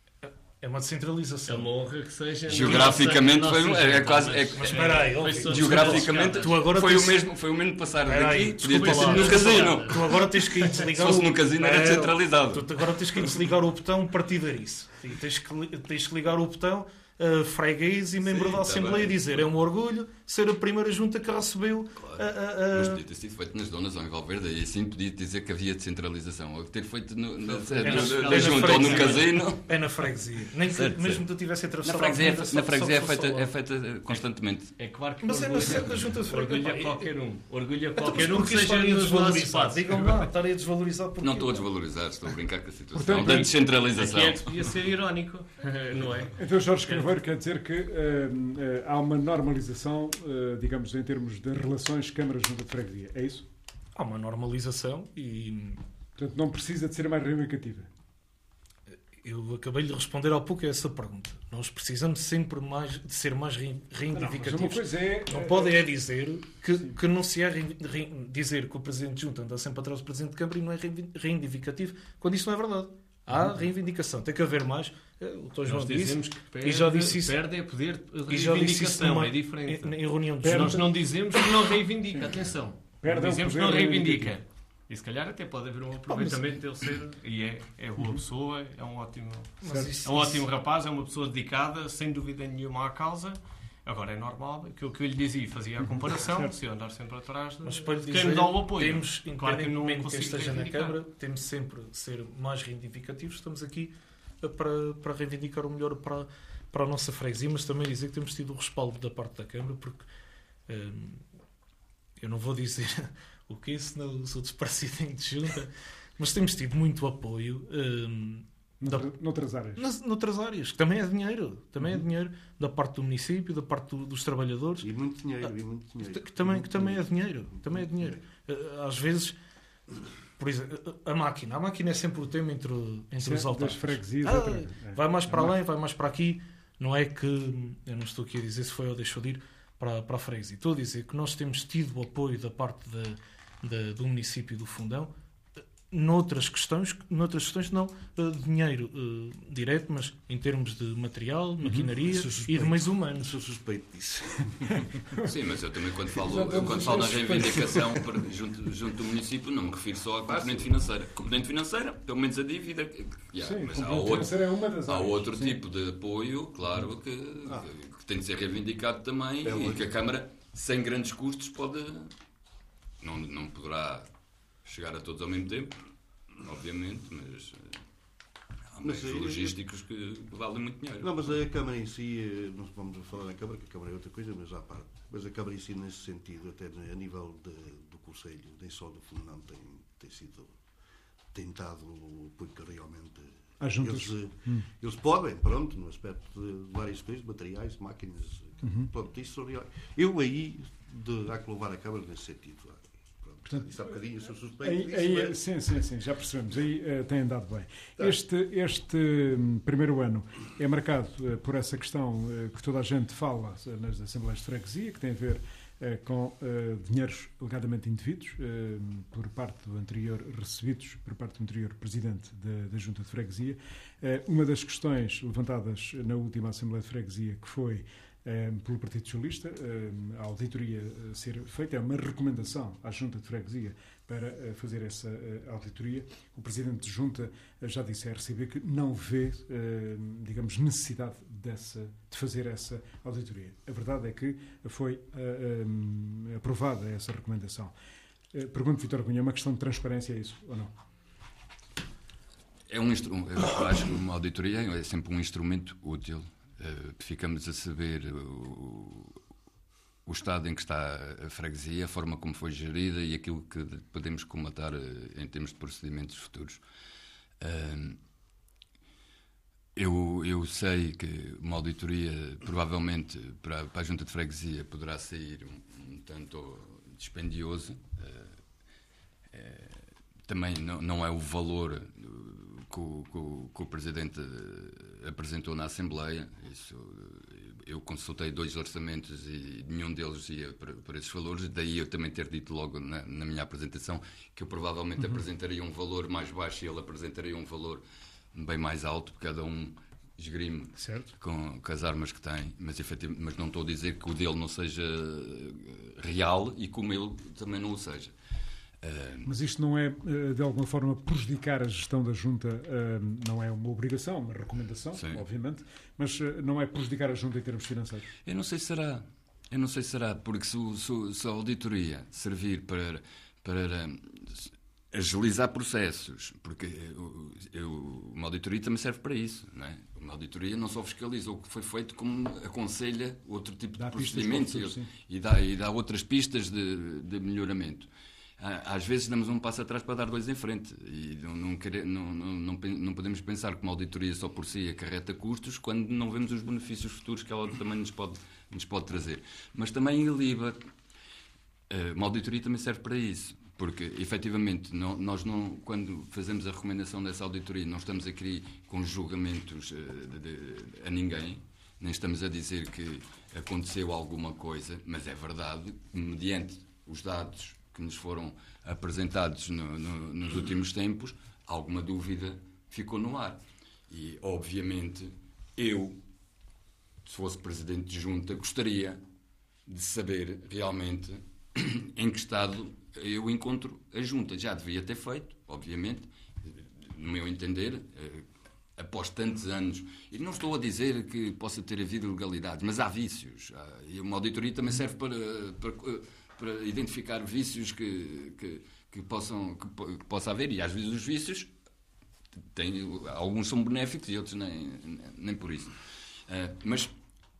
É uma É descentralização. uma honra que seja... Geograficamente nossa- foi um- nossa é junta, quase- mas- é- Mas espera aí, foi ouve, só- Geograficamente Tu agora foi, tens- o mesmo, foi o mesmo passar Espera aí, daqui. Podia desculpa ter sido lá, no desculpa lá. casino. Tu agora tens que ir Se desligar fosse o... no casino era Não, descentralizado. Tu agora tens que ir desligar o botão partidarice. E tens que, li- tens que ligar o botão uh, freguês e membro Sim, da tá Assembleia e bem. dizer: é um orgulho ser a primeira junta que recebeu a- a- a- Mas podia ter sido feito nas Donas ou em Valverde, e assim podia dizer que havia descentralização. Ou ter feito no, na, É na, na- na, é na junta ou no freguesia. casino. é na freguesia. Nem que, Certo, mesmo certo. que tu tivesse Na atravessado freguesia, a é, avenida, fe- só- na só freguesia é, fosse feita, ao é lado. feita constantemente. É claro que Mas é na orgulho- sede da Junta de Freguesia. Orgulho a Pá, qualquer um. Orgulho a Então, qualquer mas um que porquê seja estarem a nos nossos desvalorizar? espaços. Digam lá, estarem a desvalorizar porque Não estou a desvalorizar, estou a brincar com a situação Portanto, da aqui- descentralização. Aqui é que podia ser irónico, não é? Então, Jorge Carveiro quer dizer que eh, eh, há uma normalização, eh, digamos, em termos de relações Câmara-Junta de Freguesia. É isso? há uma normalização e Portanto, não precisa de ser mais reivindicativa. eu acabei de responder há pouco a essa pergunta. Nós precisamos sempre mais de ser mais rein- Não, mas uma reivindicativos. coisa é... Não eh, pode é dizer que, que não se é rein- rein- dizer que o Presidente de Junta anda sempre atrás do Presidente de Câmara e não é reivin- reivindicativo, quando isso não é verdade. Há reivindicação, tem que haver mais. Eh, O Dr. João Nós disse, dizemos que perde, e já disse isso- perde é poder de e já disse isso reivindicação, numa- é diferente. em, em reunião de Perde- Nós Junta. não dizemos que não reivindica, atenção. Perde Não o dizemos que poder não reivindica. reivindicativo. E se calhar até pode haver um aproveitamento dele ser, e é, é boa pessoa, é um ótimo, Mas isso- é um ótimo rapaz, é uma pessoa dedicada, sem dúvida nenhuma à causa. Agora é normal, aquilo que eu lhe dizia e fazia a comparação, se eu andar sempre atrás de Mas para lhe de dizer, quem me dá o apoio. temos, Claro que eu não independentemente de quem consigo esteja na reivindicar. Câmara, temos sempre de ser mais reivindicativos. Estamos aqui eh, para, para reivindicar o melhor para, para a nossa freguesia, mas também dizer que temos tido o respaldo da parte da Câmara, porque hum, eu não vou dizer o que, senão os outros presidentes de junta, mas temos tido muito apoio. hum, Noutra- Noutras áreas. nas, noutras áreas, que também é dinheiro, também é dinheiro da parte do município, da parte do- dos trabalhadores, E muito dinheiro, e muito dinheiro. que também, que Muito também é dinheiro. dinheiro, também é dinheiro. Eh, Às vezes, por exemplo, a máquina, a máquina é sempre o tema entre, entre os Das altares. freguesias. Ah, outra vez. É. vai mais para É além, vai mais para aqui. Não é que, eu não estou aqui a dizer se foi ou deixou de ir para, para a freguesia. Estou a dizer que nós temos tido o apoio da parte da, da- do município do Fundão noutras questões, noutras questões não uh, dinheiro uh, direto, mas em termos de material, maquinaria Sou e suspeito. de meios humanos. Sou suspeito disso. Sim, mas eu também quando falo, Já eu, estamos quando os falo na dois reivindicação para- junto, junto do município, não me refiro só à componente financeira. A componente financeira, pelo menos a dívida. que- yeah, Sim, mas a há componente outro, financeira é uma das há áreas. outro Sim. tipo de apoio, claro, que, Ah. que- que tem de ser reivindicado também É e lógico. que a Câmara, sem grandes custos, pode. Não, não poderá chegar a todos ao mesmo tempo, obviamente, mas. eh, Há Mas, meios eh, logísticos que, que valem muito dinheiro. Não, mas a Câmara em si, eh, não vamos falar da Câmara, que a Câmara é outra coisa, mas à parte. Mas a Câmara em si, nesse sentido, até a nível de, do Conselho, nem só do Fundo, não tem, tem sido tentado o apoio que realmente. Às juntas. Eles, eh, eles podem, pronto, no aspecto de várias coisas, materiais, máquinas, pronto, isso real. Eu aí de, há que louvar a Câmara nesse sentido. Pronto, Portanto, disse há bocadinho, eu sou suspeito Aí, disso, aí, não é? sim, sim, sim, já percebemos. Aí eh, tem andado bem. Tá. Este, este hum, primeiro ano é marcado eh, por essa questão eh, que toda a gente fala eh, nas Assembleias de Freguesia, que tem a ver eh, com eh, dinheiros alegadamente indevidos eh, por parte do anterior, recebidos por parte do anterior Presidente da, da Junta de Freguesia. Eh, uma das questões levantadas na última Assembleia de Freguesia, que foi eh, pelo Partido Socialista, eh, a auditoria a ser feita, é uma recomendação à Junta de Freguesia para eh, fazer essa eh, auditoria. O Presidente de Junta eh, já disse à R C B que não vê, eh, digamos, necessidade dessa, de fazer essa auditoria. A verdade é que foi eh, eh, aprovada essa recomendação. Eh, Pergunto, Vítor Cunha, é uma questão de transparência, é isso ou não? É um instrumento, eu acho que uma auditoria é sempre um instrumento útil. Uh, ficamos a saber o, o estado em que está a freguesia, a forma como foi gerida e aquilo que podemos comatar uh, em termos de procedimentos futuros. Uh, eu, eu sei que uma auditoria, provavelmente, para, para a Junta de Freguesia poderá sair um, um tanto dispendioso. Uh, uh, também não, não é o valor que o, que, o, que o Presidente apresentou na Assembleia. Isso, eu consultei dois orçamentos e nenhum deles ia para, para esses valores. Daí eu também ter dito logo na, na minha apresentação que eu provavelmente uhum. apresentaria um valor mais baixo e ele apresentaria um valor bem mais alto, porque cada um esgrime com, com as armas que tem. Mas, efetivamente, mas não estou a dizer que o dele não seja real e que o meu também não o seja. Mas isto não é, de alguma forma, prejudicar a gestão da Junta? Não é uma obrigação, uma recomendação, Sim. obviamente, mas não é prejudicar a Junta em termos financeiros? Eu não sei se será. Eu não sei se será, porque se, se, se a auditoria servir para, para agilizar processos, porque eu, eu, uma auditoria também serve para isso, não é? Uma auditoria não só fiscaliza o que foi feito, como aconselha outro tipo dá de procedimentos e, e, dá, e dá outras pistas de, de melhoramento. Às vezes damos um passo atrás para dar dois em frente e não, não, querer, não, não, não, não podemos pensar que uma auditoria só por si acarreta custos quando não vemos os benefícios futuros que ela também nos pode, nos pode trazer. Mas também iliba. Uma auditoria também serve para isso, porque efetivamente não, nós não, quando fazemos a recomendação dessa auditoria, não estamos aqui com julgamentos de, de, a ninguém, nem estamos a dizer que aconteceu alguma coisa, mas é verdade, mediante os dados que nos foram apresentados no, no, nos últimos tempos, alguma dúvida ficou no ar. E, obviamente, eu, se fosse Presidente de Junta, gostaria de saber realmente em que estado eu encontro a Junta. Já devia ter feito, obviamente, no meu entender, após tantos anos. E não estou a dizer que possa ter havido ilegalidades, mas há vícios. E uma auditoria também serve para... para para identificar vícios que, que, que, possam, que, que possa haver, e às vezes os vícios têm, alguns são benéficos e outros nem, nem por isso. Uh, mas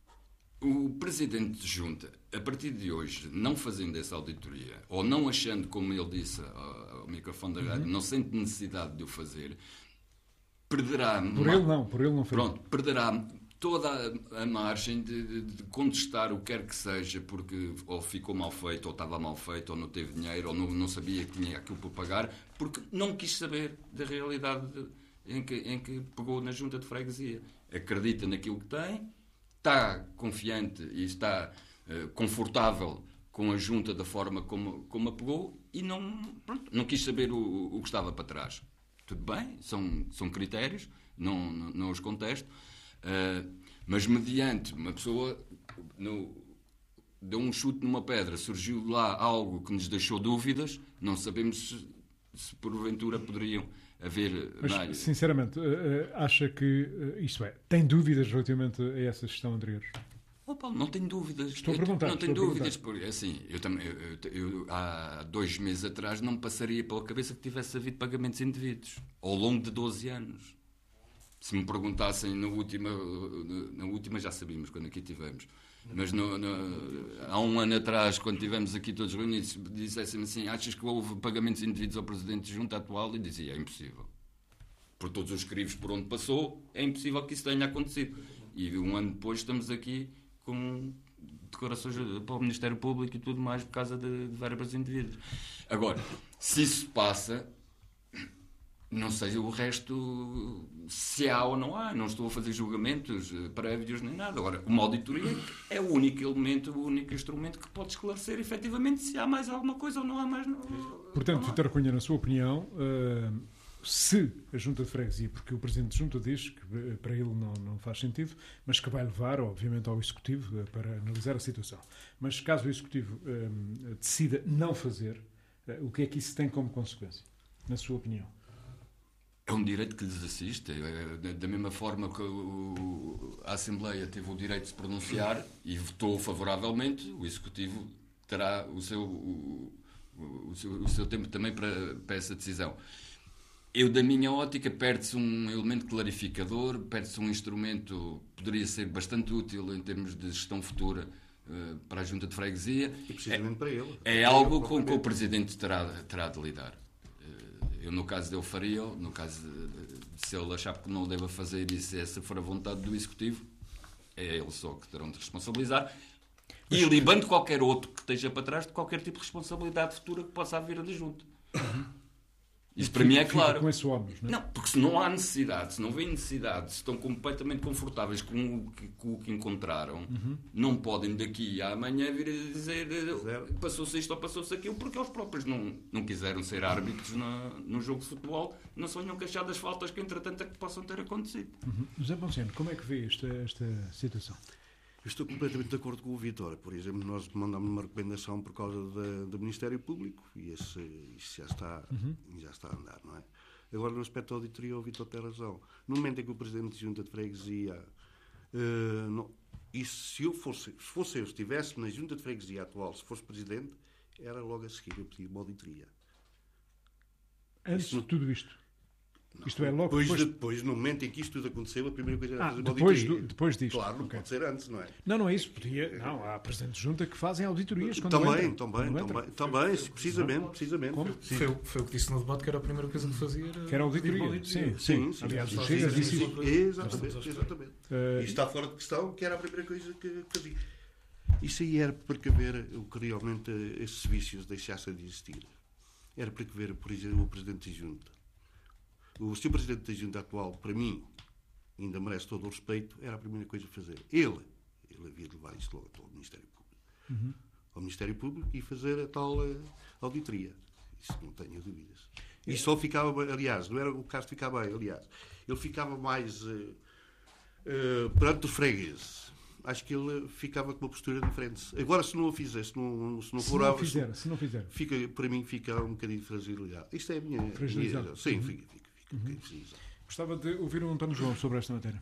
o Presidente de Junta, a partir de hoje, não fazendo essa auditoria, ou não achando, como ele disse ao, ao microfone da rádio, uhum. não sente necessidade de o fazer, perderá... Por uma... ele não, por ele não fez. Pronto, perderá toda a, a margem de, de, de contestar o que quer que seja, porque ou ficou mal feito, ou estava mal feito, ou não teve dinheiro, ou não, não sabia que tinha aquilo por pagar, porque não quis saber da realidade de, em, que, em que pegou na Junta de Freguesia. Acredita naquilo que tem, está confiante e está uh, confortável com a junta da forma como, como a pegou e não, pronto, não quis saber o, o que estava para trás. Tudo bem, são, são critérios, não, não, não os contesto, uh, mas mediante uma pessoa no, deu um chute numa pedra, surgiu lá algo que nos deixou dúvidas, não sabemos se, se porventura poderiam haver... Mas, mais... sinceramente, uh, uh, acha que, uh, isto é, tem dúvidas relativamente a essa gestão anterior? Oh, Paulo, não tenho dúvidas. Estou a perguntar. Eu, não tenho estou dúvidas, porque assim, eu também, eu, eu, eu, há dois meses atrás não me passaria pela cabeça que tivesse havido pagamentos indevidos, ao longo de doze anos. Se me perguntassem na última, na última já sabíamos quando aqui tivemos, mas no, no, há um ano atrás, quando estivemos aqui todos reunidos, dissessem assim, achas que houve pagamentos indevidos ao Presidente de Junta atual? E dizia, é impossível. Por todos os crivos por onde passou, é impossível que isso tenha acontecido. E um ano depois estamos aqui com declarações para o Ministério Público e tudo mais por causa de, de verbas indevidas. Agora, se isso passa, não sei o resto, se há ou não há, não estou a fazer julgamentos prévios nem nada. Agora, uma auditoria é o único elemento, o único instrumento que pode esclarecer efetivamente se há mais alguma coisa ou não há mais. Não, Portanto, não há. Vítor Cunha, na sua opinião, uh, se a Junta de Freguesia, porque o Presidente de Junta diz que para ele não, não faz sentido, mas que vai levar, obviamente, ao Executivo uh, para analisar a situação. Mas caso o Executivo um, decida não fazer, uh, o que é que isso tem como consequência, na sua opinião? É um direito que lhes assiste. Da mesma forma que a Assembleia teve o direito de se pronunciar e votou favoravelmente, o Executivo terá o seu, o, o seu, o seu tempo também para, para essa decisão. Eu, da minha ótica, perde-se um elemento clarificador, perde-se um instrumento que poderia ser bastante útil em termos de gestão futura uh, para a Junta de Freguesia. E precisamente é, para ele. É algo com que o Presidente terá, terá de lidar. Uh, eu, no caso dele, faria, no caso de, de, se ele achar que não o deva fazer e se essa for a vontade do Executivo, é ele só que terão de responsabilizar. E libando qualquer outro que esteja para trás de qualquer tipo de responsabilidade futura que possa haver da Junta. Isso para mim é claro. Com esse ónus, não é? Não, porque se não há necessidade, se não vêem necessidade, se estão completamente confortáveis com o que, com o que encontraram, uhum. não podem daqui a amanhã vir a dizer passou-se isto ou passou-se aquilo, porque eles próprios não, não quiseram ser árbitros no, no jogo de futebol, não se venham queixar das faltas que entretanto é que possam ter acontecido. Uhum. José Ponciano, como é que vê esta, esta situação? Eu estou completamente de acordo com o Vítor. Por exemplo, nós mandámos uma recomendação por causa da, do Ministério Público e esse, isso já está, uhum. já está a andar, não é? Agora, no aspecto da auditoria, o Vítor tem razão. No momento em que o Presidente de Junta de Freguesia... Uh, não, e se eu fosse, se fosse eu, se estivesse na Junta de Freguesia atual, se fosse Presidente, era logo a seguir eu pedir uma auditoria. Antes isso, de tudo isto? Não, isto é logo depois, depois... depois, no momento em que isto tudo aconteceu, a primeira coisa era ah, fazer uma depois auditoria. Do, depois disto. Claro, não okay. pode ser antes, não é? Não, não é isso. Podia... Não, há Presidentes de Junta que fazem auditorias quando também, entram. também, Quando também, também, precisamente, precisamente. Como? Foi, foi o que disse no debate, que era a primeira coisa que fazia. Era que era auditoria. auditoria. Sim, sim. sim, Aliás, sim, o sim, Chega sim, disse sim, isso. Exatamente, exatamente. Uh, e está fora de questão que era a primeira coisa que fazia. Isso aí era para precaver o que realmente esses vícios deixassem de existir. Era para precaver, por exemplo, o Presidente de Junta. O senhor Presidente da Junta atual, para mim, ainda merece todo o respeito, era a primeira coisa a fazer. Ele, ele havia de levar isto logo ao Ministério Público. Uhum. Ao Ministério Público e fazer a tal uh, auditoria. Isso não tenho dúvidas. E só ficava, aliás, não era o caso de ficar bem, aliás, ele ficava mais uh, uh, perante os fregueses. Acho que ele ficava com uma postura diferente. Agora, se não o fizer, se não, se não se for... Não fizer, se não fizer. Fica, para mim, fica um bocadinho fragilizado. Isto é a minha... Fragilizado. minha sim, uhum. fica, fica, fica uhum. um bocadinho fragilizado. Gostava de ouvir o António João sobre esta matéria.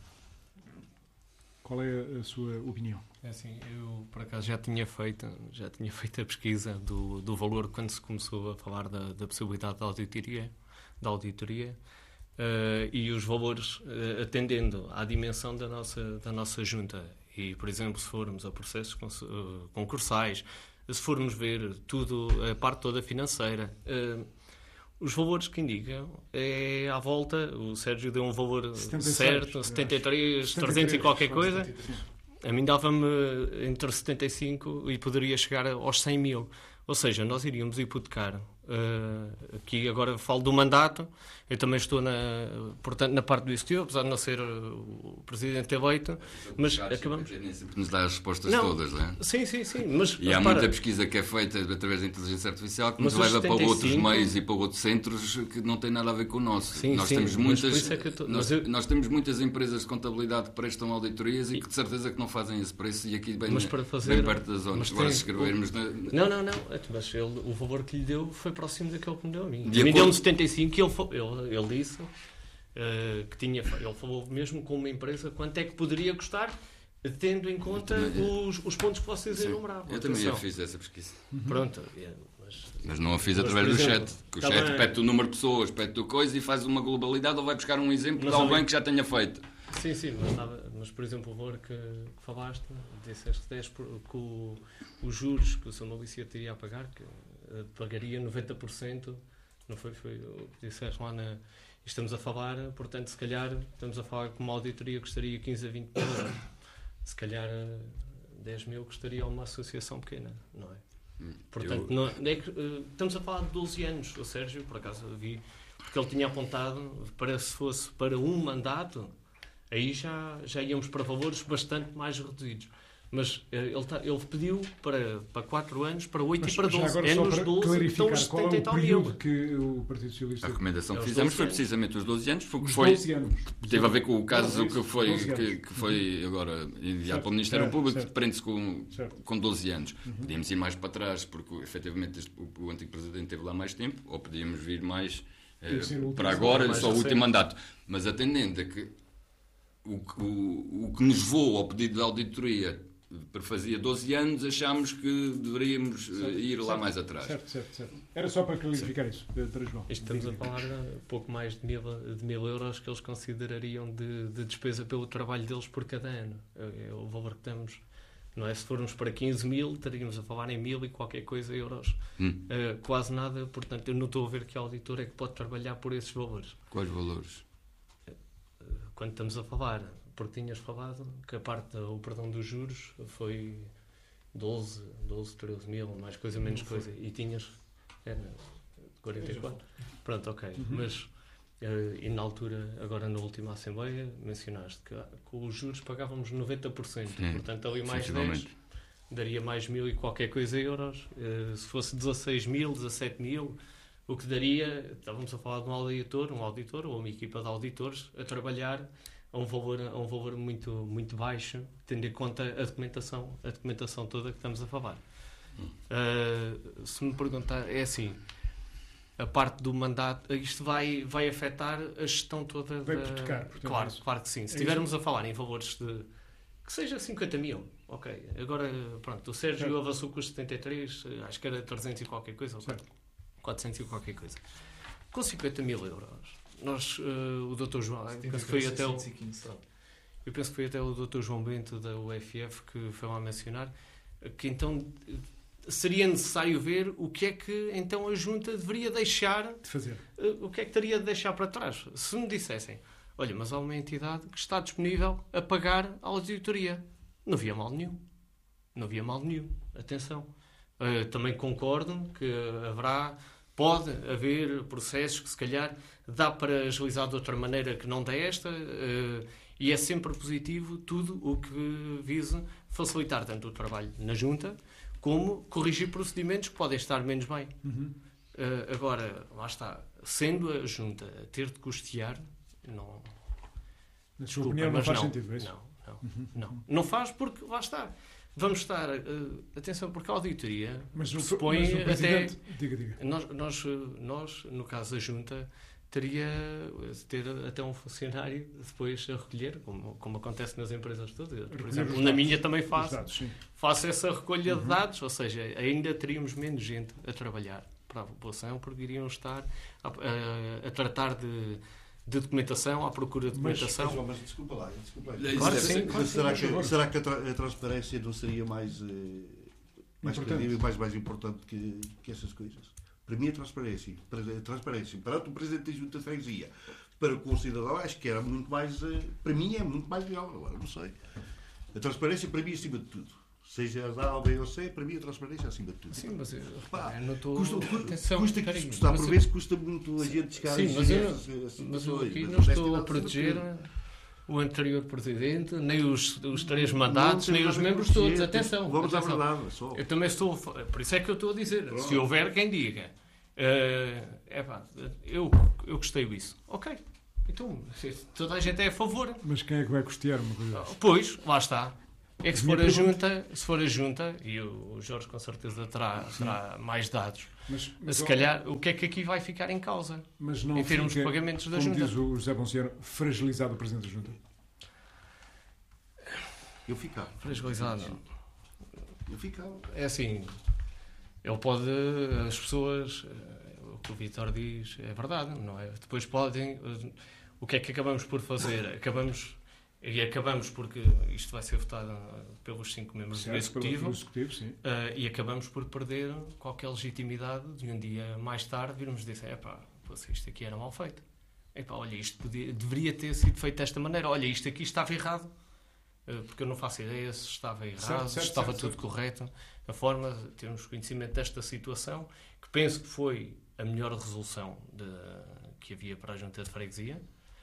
Qual é a sua opinião? É assim, eu por acaso já tinha feito, já tinha feito a pesquisa do, do valor quando se começou a falar da, da possibilidade da auditoria, da auditoria uh, e os valores uh, atendendo à dimensão da nossa, da nossa junta. E, por exemplo, se formos a processos uh, concursais, se formos ver tudo, a parte toda financeira... Uh, os valores que indicam é à volta, o Sérgio deu um valor setenta e seis, certo, setenta e três, trezentos e qualquer coisa, a mim dava-me entre setenta e cinco e poderia chegar aos cem mil. Ou seja, nós iríamos hipotecar Uh, aqui agora falo do mandato, eu também estou na, portanto, na parte do executivo, apesar de não ser o presidente eleito, mas acabamos... Nem sempre nos dá as respostas não, todas, não é? Sim, sim, sim. Mas, e há repara, muita pesquisa que é feita através da inteligência artificial que nos mas leva para outros setenta e cinco meios e para outros centros que não têm nada a ver com o nosso. Sim, nós, sim, temos mas por muitas, isso é que eu tô- nós, mas eu- nós temos muitas empresas de contabilidade que prestam auditorias e que de certeza que não fazem esse preço e aqui bem, Mas para fazer- bem perto das zonas. mas Agora tem- se escrevermos... Na, Não, não, não. Mas ele, o valor que lhe deu foi próximo daquele que me deu a mim. De A mim acordo- deu-me setenta e cinco e ele, fa- ele, ele disse eh, que tinha. Ele falou mesmo com uma empresa quanto é que poderia custar, tendo em conta também- os, os pontos que vocês Sim, enumeravam. eu também a Atenção. fiz essa pesquisa. Pronto. é, Mas, Mas não a fiz Mas, através por do exemplo, chat. Que o também- chat pede o número de pessoas, pede o coisa e faz uma globalidade ou vai buscar um exemplo Mas de alguém ali- que já tenha feito. sim, sim, mas, nada- mas por exemplo, o valor que, que falaste, disseste dez por, que o, os juros que o seu Malícia teria a pagar, que eh, pagaria noventa por cento, não foi, foi o que disseste lá na. Estamos a falar, portanto, se calhar, estamos a falar que uma auditoria custaria quinze a vinte mil euros. Se calhar eh, dez mil custaria uma associação pequena, não é? Portanto, Eu- não, é que, eh, estamos a falar de doze anos. O Sérgio, por acaso, eu vi, porque ele tinha apontado para se fosse para um mandato, aí já, já íamos para valores bastante mais reduzidos. Mas eh, ele, tá- ele pediu para, para quatro anos, para oito Mas e para já doze. agora, É só nos para doze, clarificar, estão os qual é setenta e o tal período mil. que o Partido Socialista... A recomendação É que os fizemos doze foi anos. precisamente os doze anos, foi o que Os foi, doze anos. teve a ver com o caso Não, que foi, doze anos. que, que foi agora enviado Certo, para o Ministério certo, Público, certo. que prende-se com, Certo. com doze anos. Podíamos ir mais para trás, porque efetivamente este- o, o antigo Presidente teve lá mais tempo, ou podíamos vir mais eh, Podia ser o último, para agora, mais só o recente. último mandato. Mas atendendo a que o, que- o, o que nos voou ao pedido da auditoria fazia doze anos, achámos que deveríamos eh, ir lá Certo, mais atrás. Certo, certo, certo. Era só para clarificar isso, doutor João. Isto estamos a Diga. falar de pouco mais de mil, de mil euros que eles considerariam de, de despesa pelo trabalho deles por cada ano. É, é o valor que temos. Não é? Se formos para quinze mil, estaríamos a falar em mil e qualquer coisa euros. Hum. Uh, quase nada, portanto, eu não estou a ver que auditor é que pode trabalhar por esses valores. Quais valores? Uh, quando estamos a falar, porque tinhas falado que a parte, o perdão dos juros foi doze, doze, treze mil, mais coisa, menos coisa. E tinhas. Era quarenta e quatro. Pronto, ok. Mas, uh, e na altura, agora na última Assembleia, mencionaste que com os juros pagávamos noventa por cento. Sim, Portanto, ali mais dez, sensivelmente. daria mais mil e qualquer coisa euros. Uh, se fosse dezasseis mil, dezassete mil, o que daria, estávamos a falar de um auditor, um auditor ou uma equipa de auditores a trabalhar a um valor, a um valor muito, muito baixo, tendo em conta a documentação, a documentação toda que estamos a falar. Uh, se me perguntar, é assim, a parte do mandato, isto vai, vai afetar a gestão toda Vai da... prejudicar, portanto, claro, é isso. claro que sim. Se É estivermos a falar em valores de que seja cinquenta mil, ok. Agora, pronto, o Sérgio Certo. avançou com os setenta e três, acho que era trezentos e qualquer coisa, ou Certo. quatrocentos e qualquer coisa. Com cinquenta mil euros, nós, uh, o doutor João, eu penso que foi até o, eu penso que foi até o doutor João Bento da U F F que foi lá mencionar que então seria necessário ver o que é que então a Junta deveria deixar, De fazer. uh, o que é que teria de deixar para trás. Se me dissessem, olha, mas há uma entidade que está disponível a pagar a auditoria, não havia mal nenhum. Não havia mal nenhum. Atenção. Uh, também concordo que haverá, pode haver processos que se calhar dá para agilizar de outra maneira que não desta, uh, e é sempre positivo tudo o que vise facilitar tanto o trabalho na Junta como corrigir procedimentos que podem estar menos bem. Uhum. Uh, agora, lá está, sendo a Junta a ter de custear, não... Na sua Desculpa, opinião, não mas faz sentido, é isso? Não, não, não. Não faz porque, lá está. Vamos estar, uh, atenção, porque a auditoria Mas o, supõe mas o até... Presidente... Diga, diga. Nós, nós, nós, no caso da Junta, teria de ter até um funcionário depois a recolher, como, como acontece nas empresas todas. Por Recolher exemplo, os na dados. minha também Os faço. dados, sim. Faço essa recolha de dados, ou seja, ainda teríamos menos gente a trabalhar para a população, porque iriam estar a, a, a tratar de, de documentação, à procura de Mas- documentação. João, mas desculpa lá, desculpa lá. Isso Claro que deve sim, ser- claro que será, por favor. que, será que a, tra- a transparência não seria mais, eh, mais Importante. credível e mais, mais importante que, que essas coisas? Para mim, a transparência, para, a transparência perante o Presidente da Junta de Freguesia, para com o cidadão, acho que era muito mais. eh, Para mim, é muito mais legal. Agora, não sei. A transparência, para mim, acima de tudo. Seja A, B ou C, para mim a transparência é acima de tudo. Sim, mas eu, Pá, eu não estou... Custa, Atenção, custa, carinho, custa, mas por eu- vezes custa muito a gente chegar Sim, a mas eu, exigir essas mas eu situações, aqui mas não estou a honestidade proteger acima de o anterior presidente, nem os, os três tudo. mandatos, Não tem nem os nada a membros proteger, todos. tem- Atenção. Vamos à atenção. verdade, só. Eu também estou... a fa- Por isso é que eu estou a dizer. Pronto. Se houver quem diga, é epá, eu, eu gostei disso. Ok. Então, se toda a gente é a favor. Mas quem é que vai custear uma coisa dessas? Pois, lá está. É que se Minha for a pergunta- junta, se for a junta, e o Jorge com certeza terá, terá mais dados, Mas, mas, se ó, calhar, o que é que aqui vai ficar em causa? mas não em termos de fica, pagamentos da como junta. diz o José Ponciano, fragilizado o Presidente da Junta? Eu ficava. Fragilizado. Eu ficava. É assim, ele pode, as pessoas, eh, o que o Vítor diz é verdade, não é? Depois podem, eh, o que é que acabamos por fazer? Acabamos, e acabamos porque isto vai ser votado eh, pelos cinco membros do Certo, pelo Executivo, Executivo, sim. eh, e acabamos por perder qualquer legitimidade de um dia mais tarde virmos dizer, epá, poxa, isto aqui era mal feito. Epá, olha, isto podia, deveria ter sido feito desta maneira. Olha, isto aqui estava errado. Uh, porque eu não faço ideia se estava errado, Certo, certo, se estava certo, tudo certo. correto. A forma de termos conhecimento desta situação, que penso que foi a melhor resolução de, que havia para a Junta de Freguesia.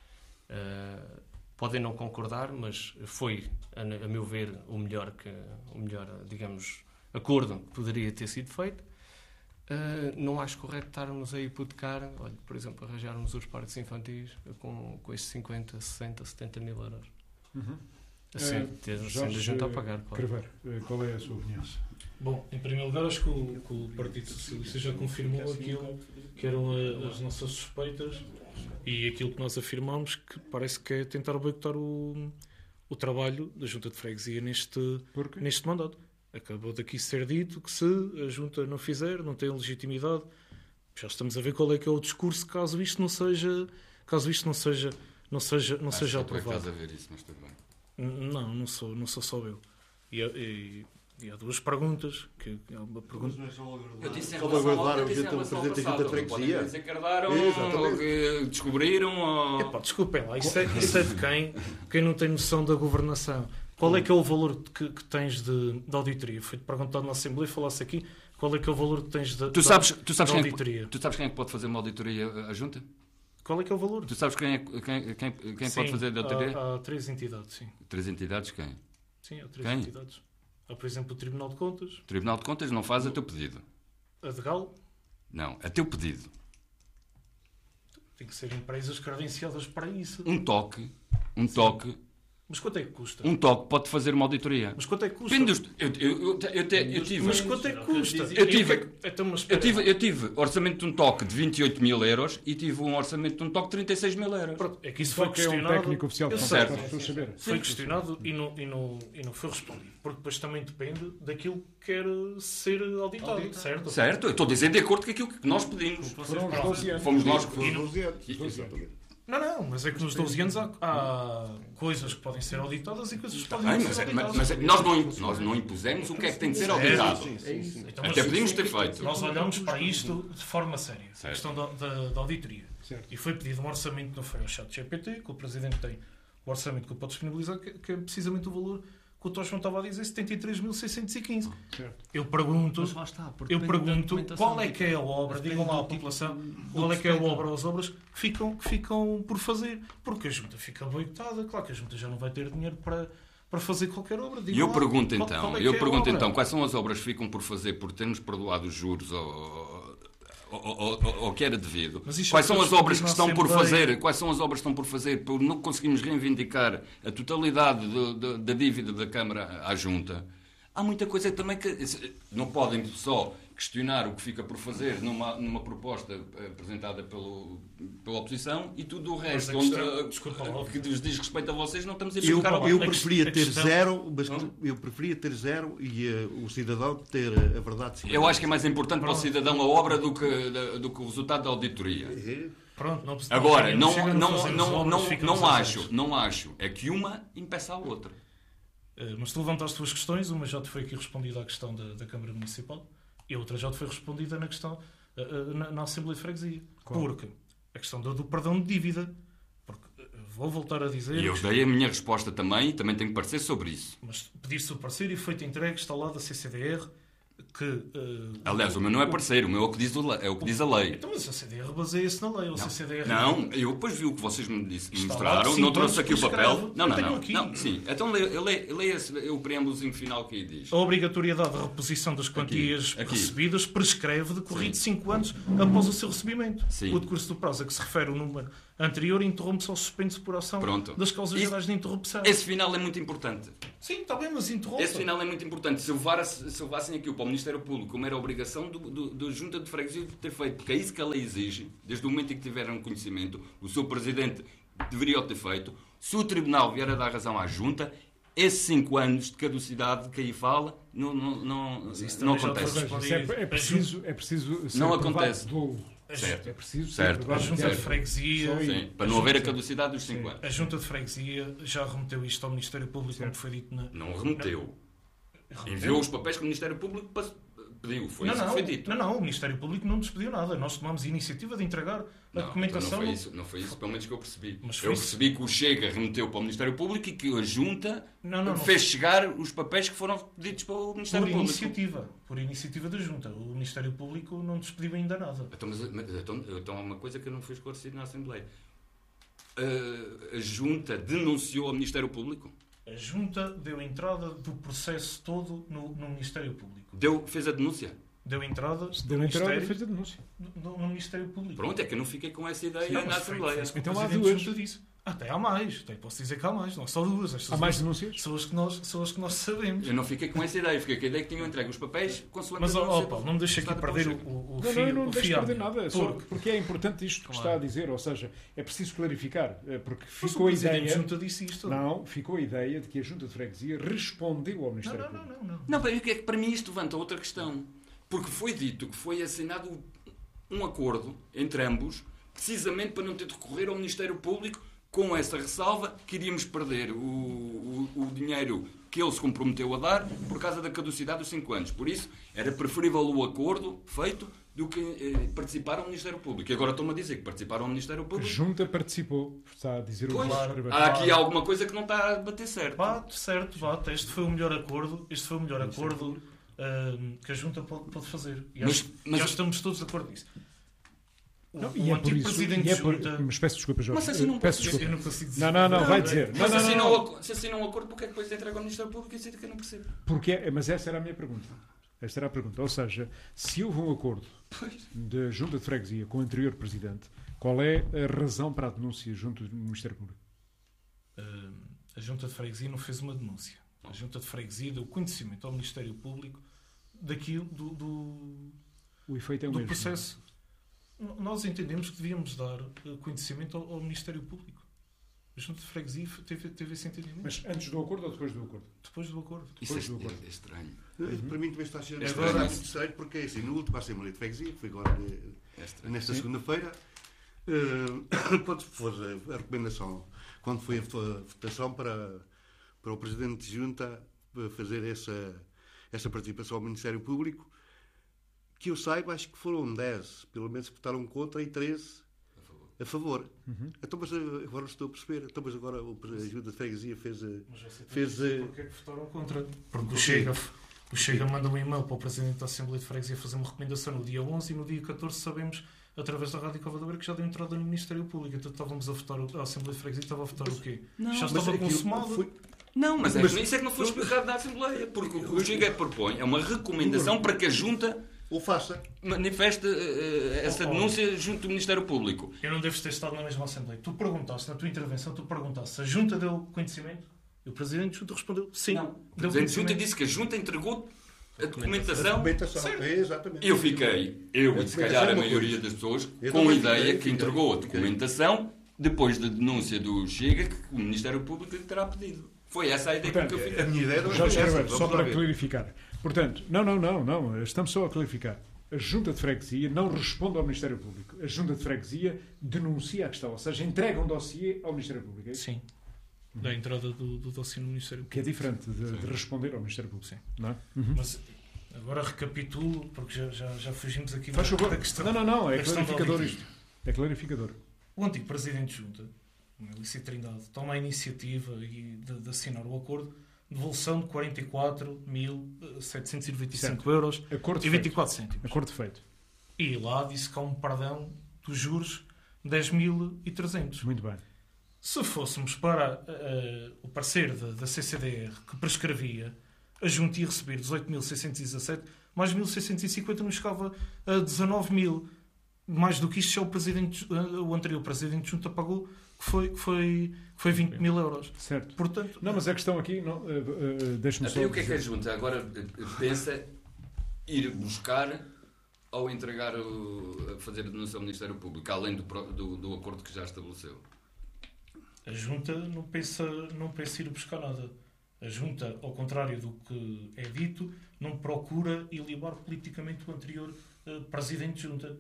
Uh, podem não concordar, mas foi, a, a meu ver, o melhor, que, o melhor, digamos, acordo que poderia ter sido feito. Uh, não acho correto estarmos a hipotecar, olha, por exemplo, arranjarmos os parques infantis com, com estes cinquenta, sessenta, setenta mil euros. Uhum. Assim, Eh, ter- sendo a Jorge junta a pagar, claro. Craveiro, eh, qual é a sua opinião? Bom, em primeiro lugar, acho que o, que o Partido Socialista já confirmou aquilo que eram a- as nossas suspeitas e aquilo que nós afirmamos, que parece que é tentar boicotar o, o trabalho da Junta de Freguesia neste, Porquê? neste mandato. Acabou daqui ser dito que se a Junta não fizer, não tem legitimidade. Já estamos a ver qual é que é o discurso caso isto não seja, caso isto não seja, não seja, não Acho seja que tu é que aprovado. estás a ver isso, mas tudo bem. N- Não, não sou, não sou só eu. E, e, e há duas perguntas. Que, há uma pergunta. Eu disse em Salvaguardar relação ao- o eu disse em gente- o relação ao presidente da passado. Junta de Não podem Freguesia. dizer que herdaram, Exatamente. ou que descobriram, ou... Epá, desculpem lá, isso é, isso é de quem? Quem não tem noção da governação. Qual é que é o valor que, que tens de, de auditoria? Foi-te perguntado na Assembleia, falasse aqui, qual é que é o valor que tens de, Tu sabes, tu, sabes de quem é, auditoria? que- tu sabes quem é que pode fazer uma auditoria à Junta? Qual é que é o valor? Tu sabes quem, é, quem, quem, quem Sim, pode fazer a auditoria? Há, há três entidades, sim. Três entidades, quem? Sim, há três Quem? entidades. Há, por exemplo, o Tribunal de Contas, O Tribunal de Contas não faz a teu pedido. a de Gal, Não, a teu pedido. tem que ser empresas credenciadas para isso. Um toque, um toque, Mas quanto é que custa? um toque pode fazer uma auditoria. Mas quanto é que custa? Depende dos... Eu, eu, eu, eu, te- eu tive... Mas quanto é que custa? Eu tive- E o que é que- Então, mas Eu espera tive, lá. eu tive orçamento de um toque de vinte e oito mil euros e tive um orçamento de um toque de trinta e seis mil euros. Pronto, é que isso Só foi que é um questionado. técnico oficial de Eu contas sei, para as pessoas saberem. Foi questionado e não, e, não, e não foi respondido. Porque depois também depende daquilo que quer ser auditado, certo? Certo? Eu estou a dizer de acordo com aquilo que nós pedimos. Foram os doze anos. Fomos nós que... Foram doze anos. Exatamente. Não, não, mas é que nos doze anos há, há coisas que podem ser auditadas e coisas que podem Bem, não mas, ser é- mas, auditadas. mas nós, não, imp- nós não impusemos o que é que tem de ser auditado. Sim, sim, sim. Então, Até mas podíamos ter feito. Nós olhamos para isto de forma séria, a Certo. questão da, da, da auditoria. Certo. E foi pedido um orçamento, não foi ao chat G P T, que o Presidente tem o orçamento que ele pode disponibilizar, que, que é precisamente o valor que o Toshman estava a dizer, setenta e três mil seiscentos e quinze. Certo. Eu pergunto, Mas lá está, porque eu depende da pergunto documentação qual é que é a obra, Depende digam lá à do tipo- população, do qual é que que é a se obra ou as obras que ficam, que ficam por fazer. Porque a Junta fica boicotada, claro que a Junta já não vai ter dinheiro para, para fazer qualquer obra. E Digam eu lá, pergunto qual- então, qual é que eu é a pergunto obra? então, quais são as obras que ficam por fazer por termos perdoado os juros ou, ou, ou, ou, ou que era devido? Mas isto Quais é são as discutido obras que na estão por Assembleia. fazer? Quais são as obras que estão por fazer por não conseguirmos reivindicar a totalidade do- do- da dívida da Câmara à Junta? Há muita coisa também que não podem só questionar o que fica por fazer numa, numa proposta apresentada pelo, pela oposição e tudo o resto, a onde, questão- uh, desculpa lá. que nos diz respeito a vocês, não estamos a Eu, buscar eu a preferia questão- ter a questão- zero, mas Hum? eu preferia ter zero e uh, o cidadão ter a verdade. de Eu acho que é mais importante para o Pronto. cidadão a obra do que, da- do que o resultado da auditoria. É. Pronto, não, Agora, chega- não, chega, não, fazemos não, obras, não, ficamos não a acho, zeros. não acho. É que uma impeça a outra. Eh, Mas tu levantaste duas questões, uma já te foi aqui respondida à questão da, da Câmara Municipal e a outra já te foi respondida na questão eh, eh, na, na Assembleia de Freguesia. Qual? Porque a questão do, do perdão de dívida, porque eh, Vou voltar a dizer. E eu dei a minha resposta também e também tenho que parecer sobre isso. Mas pedir-se o parecer e feito entregue, está lá da C C D R, que... Uh, Aliás, o meu não é parceiro, o meu é o que diz, o le- é o que diz a lei. Então, mas a C C D R baseia-se na lei. Ou Não, C C D R... não, eu depois vi o que vocês me, disse, me Está lá mostraram, de cinco não trouxe anos aqui o prescreve. papel. Não, Eu não, tenho não. aqui. não sim, então leia, leia, leia esse- o preâmbulozinho final que aí diz. A obrigatoriedade de reposição das quantias Aqui, aqui. recebidas prescreve decorrido Sim. cinco anos após o seu recebimento. Sim. O decurso do prazo a que se refere o número anterior interrompe-se ou suspende-se por ação Pronto. das causas Esse- gerais de interrupção. Esse final é muito importante. Sim, está bem, mas interrompe. Esse final é muito importante. Se levassem se levassem aquilo para o Ministério Público, como era a obrigação do, do, do Junta de Freguesia de ter feito, porque é isso que a lei exige, desde o momento em que tiveram conhecimento, o seu Presidente deveria o ter feito. Se o Tribunal vier a dar razão à Junta, esses cinco anos de caducidade que aí fala, não, não, não, isso não também já acontece. foi- Isso é, é preciso, é preciso ser Não provado acontece. dolo. Certo. É preciso ser Certo. A provado Junta de dolo. Freguesia... Só aí. Sim, para A não haver a Junta- caducidade dos cinco anos. A Junta de Freguesia já remeteu isto ao Ministério Público, como foi dito na... Não remeteu. Remeteu? Enviou os papéis que o Ministério Público pas- pediu. Foi Não, isso que não, foi dito. não, não, o Ministério Público não nos pediu nada. Nós tomamos a iniciativa de entregar a Não, documentação... então não foi isso, não foi isso, pelo menos que eu percebi. Mas foi Eu isso. percebi que o Chega remeteu para o Ministério Público e que a Junta Não, não, não. fez chegar os papéis que foram pedidos para o Ministério Por Público. iniciativa, por iniciativa da Junta. O Ministério Público não nos pediu ainda nada. Então, mas, mas- então, então há uma coisa que eu não fui esclarecido na Assembleia. A, a Junta denunciou ao Ministério Público? A Junta deu entrada do processo todo no, no Ministério Público. Deu, fez a denúncia? Deu entrada Se do deu entrada, Ministério, fez a denúncia. no, no Ministério Público. Pronto, é que eu não fiquei com essa ideia Não, na mas foi- Assembleia. foi isso que o Então há Presidente da duas. Junta disse. Ah, até há mais. Até posso dizer que há mais. Não só duas. Estas Há mais duas denúncias? são as que nós, são as que nós sabemos. Eu não fiquei com essa ideia, fiquei com a ideia que tinham entregue os papéis consoante Mas, a ó, denúncia ó, Paulo, não me deixe aqui prestada perder pelo o, Chega. o, o Não, fio. não, não o deixe fio perder à- nada, só Porque, porque é importante isto que Claro. está a dizer, ou seja, é preciso clarificar, eh, porque mas ficou o a Presidente da ideia, Junta disse isto. não, ficou a ideia de que a Junta de Freguesia respondeu ao não, Ministério não, não, Público. não, não. Não, bem, é que para mim isto levanta outra questão. Porque foi dito que foi assinado um acordo entre ambos, precisamente para não ter de recorrer ao Ministério Público, com essa ressalva que iríamos perder o, o, o dinheiro que ele se comprometeu a dar por causa da caducidade dos cinco anos. Por isso, era preferível o acordo feito do que eh, participar ao Ministério Público. E agora estão-me a dizer que participaram ao Ministério A Público. Junta participou, está a dizer o Pois, Claro. há aqui alguma coisa que não está a bater certo. Bate, certo, bate. Este foi o melhor acordo. Este foi o melhor acordo ahm, que a Junta pode, pode fazer. E Mas- acho, mas- já estamos todos de acordo nisso. O, Não, o e é por antigo isso, Presidente e é de por, Junta... mas peço desculpa, Jorge. Mas assim não peço pode- desculpa. Eu não consigo dizer. Não, não, não, vai é- dizer. Não, Mas não, se assinam não, o não. acordo- se assinam um acordo, porque é que depois entrega ao Ministério Público? Isso é que eu não percebo. Porque, é- mas essa era a minha pergunta. Esta era a pergunta. Ou seja, se houve um acordo da Junta de Freguesia com o anterior Presidente, qual é a razão para a denúncia junto do Ministério Público? Ahm, a Junta de Freguesia não fez uma denúncia. A Junta de Freguesia deu conhecimento ao Ministério Público daquilo do, do, O efeito é o do mesmo. processo. N- Nós entendemos que devíamos dar eh, conhecimento ao, ao Ministério Público. A Junta de Freguesia teve, teve esse entendimento. Mas antes do acordo ou depois do acordo? Depois do acordo. Isso é, Depois do acordo. é estranho. Para mim também está a ser É estranho, agora- muito estranho, porque é assim, na última Assembleia de Freguesia, que foi agora de- É estranho. nesta segunda-feira, eh, quando for a recomendação, quando foi a vo- votação para, para o Presidente de Junta eh, fazer essa, essa participação ao Ministério Público, que eu saiba, acho que foram dez, pelo menos que votaram contra, e treze a favor. Então, mas eh, agora estou a perceber. Então, mas agora o Pre- a Junta de Freguesia fez... eh, Mas você tem Fez, que dizer eh, porque é que votaram contra. Porque o Chega, o Chega manda um e-mail para o Presidente da Assembleia de Freguesia fazer uma recomendação no dia onze e no dia catorze sabemos, através da Rádio Cova da Beira, que já deu entrada no Ministério Público. Então estávamos a votar, o- a Assembleia de Freguesia estava a votar o quê? Não, já mas estava aquilo consumado. foi- Não, mas, é Mas- que isso é que não foi explicado na Assembleia. Porque o que o Chega propõe é uma recomendação para que a Junta Ou faça. manifeste eh, essa Oh, oh. denúncia junto do Ministério Público. Eu não devo ter estado na mesma Assembleia. Tu perguntaste, na tua intervenção, tu perguntaste se a Junta deu conhecimento e o Presidente de Junta respondeu sim. Não. O Deu Presidente da Junta conhecimento. disse que a Junta entregou a A documentação. documentação. Certo. É, exatamente. Eu fiquei, eu e se calhar a É uma maioria coisa. das pessoas, Eu com a também ideia fiquei, que fiquei, entregou a fiquei. documentação depois da denúncia do Chega que o Ministério Público lhe terá pedido. Foi essa a ideia com que eu A fiquei. minha ideia não foi Jorge essa. Carvalho, Vamos só lá para ver. clarificar. Portanto, não, não, não, não, estamos só a clarificar. A Junta de Freguesia não responde ao Ministério Público. A Junta de Freguesia denuncia a questão, ou seja, entrega um dossiê ao Ministério Público. É isso? Sim. Da entrada do, do dossiê no Ministério Que é diferente de, de responder ao Ministério Público. Sim. Não é? Mas agora recapitulo, porque já, já, já fugimos aqui Faz da, favor. da questão. Não, não, não, é da questão da clarificador audiência. isto. É clarificador. O antigo Presidente de Junta o Melício Trindade, toma a iniciativa e de, de assinar o acordo, devolução de quarenta e quatro mil setecentos e noventa e cinco euros Acordo e vinte e quatro feito. cêntimos. Acordo feito. E lá disse que há um perdão dos juros de dez mil e trezentos. Muito bem. Se fôssemos para uh, o parecer da, da C C D R que prescrevia, a junta ia receber dezoito mil seiscentos e dezassete, mais mil seiscentos e cinquenta, não chegava a dezanove mil. Mais do que isto, já o, presidente, uh, o anterior presidente de junta pagou, que foi, que foi, que foi vinte mil euros. Certo. Portanto, Não, mas a questão aqui, não, uh, uh, deixa-me só... Até o que é que a Junta agora pensa ir buscar ou entregar, o, fazer a denúncia ao Ministério Público, além do, do, do acordo que já estabeleceu? a junta não pensa, não pensa ir buscar nada. A junta, ao contrário do que é dito, não procura ilibar politicamente o anterior uh, presidente de junta.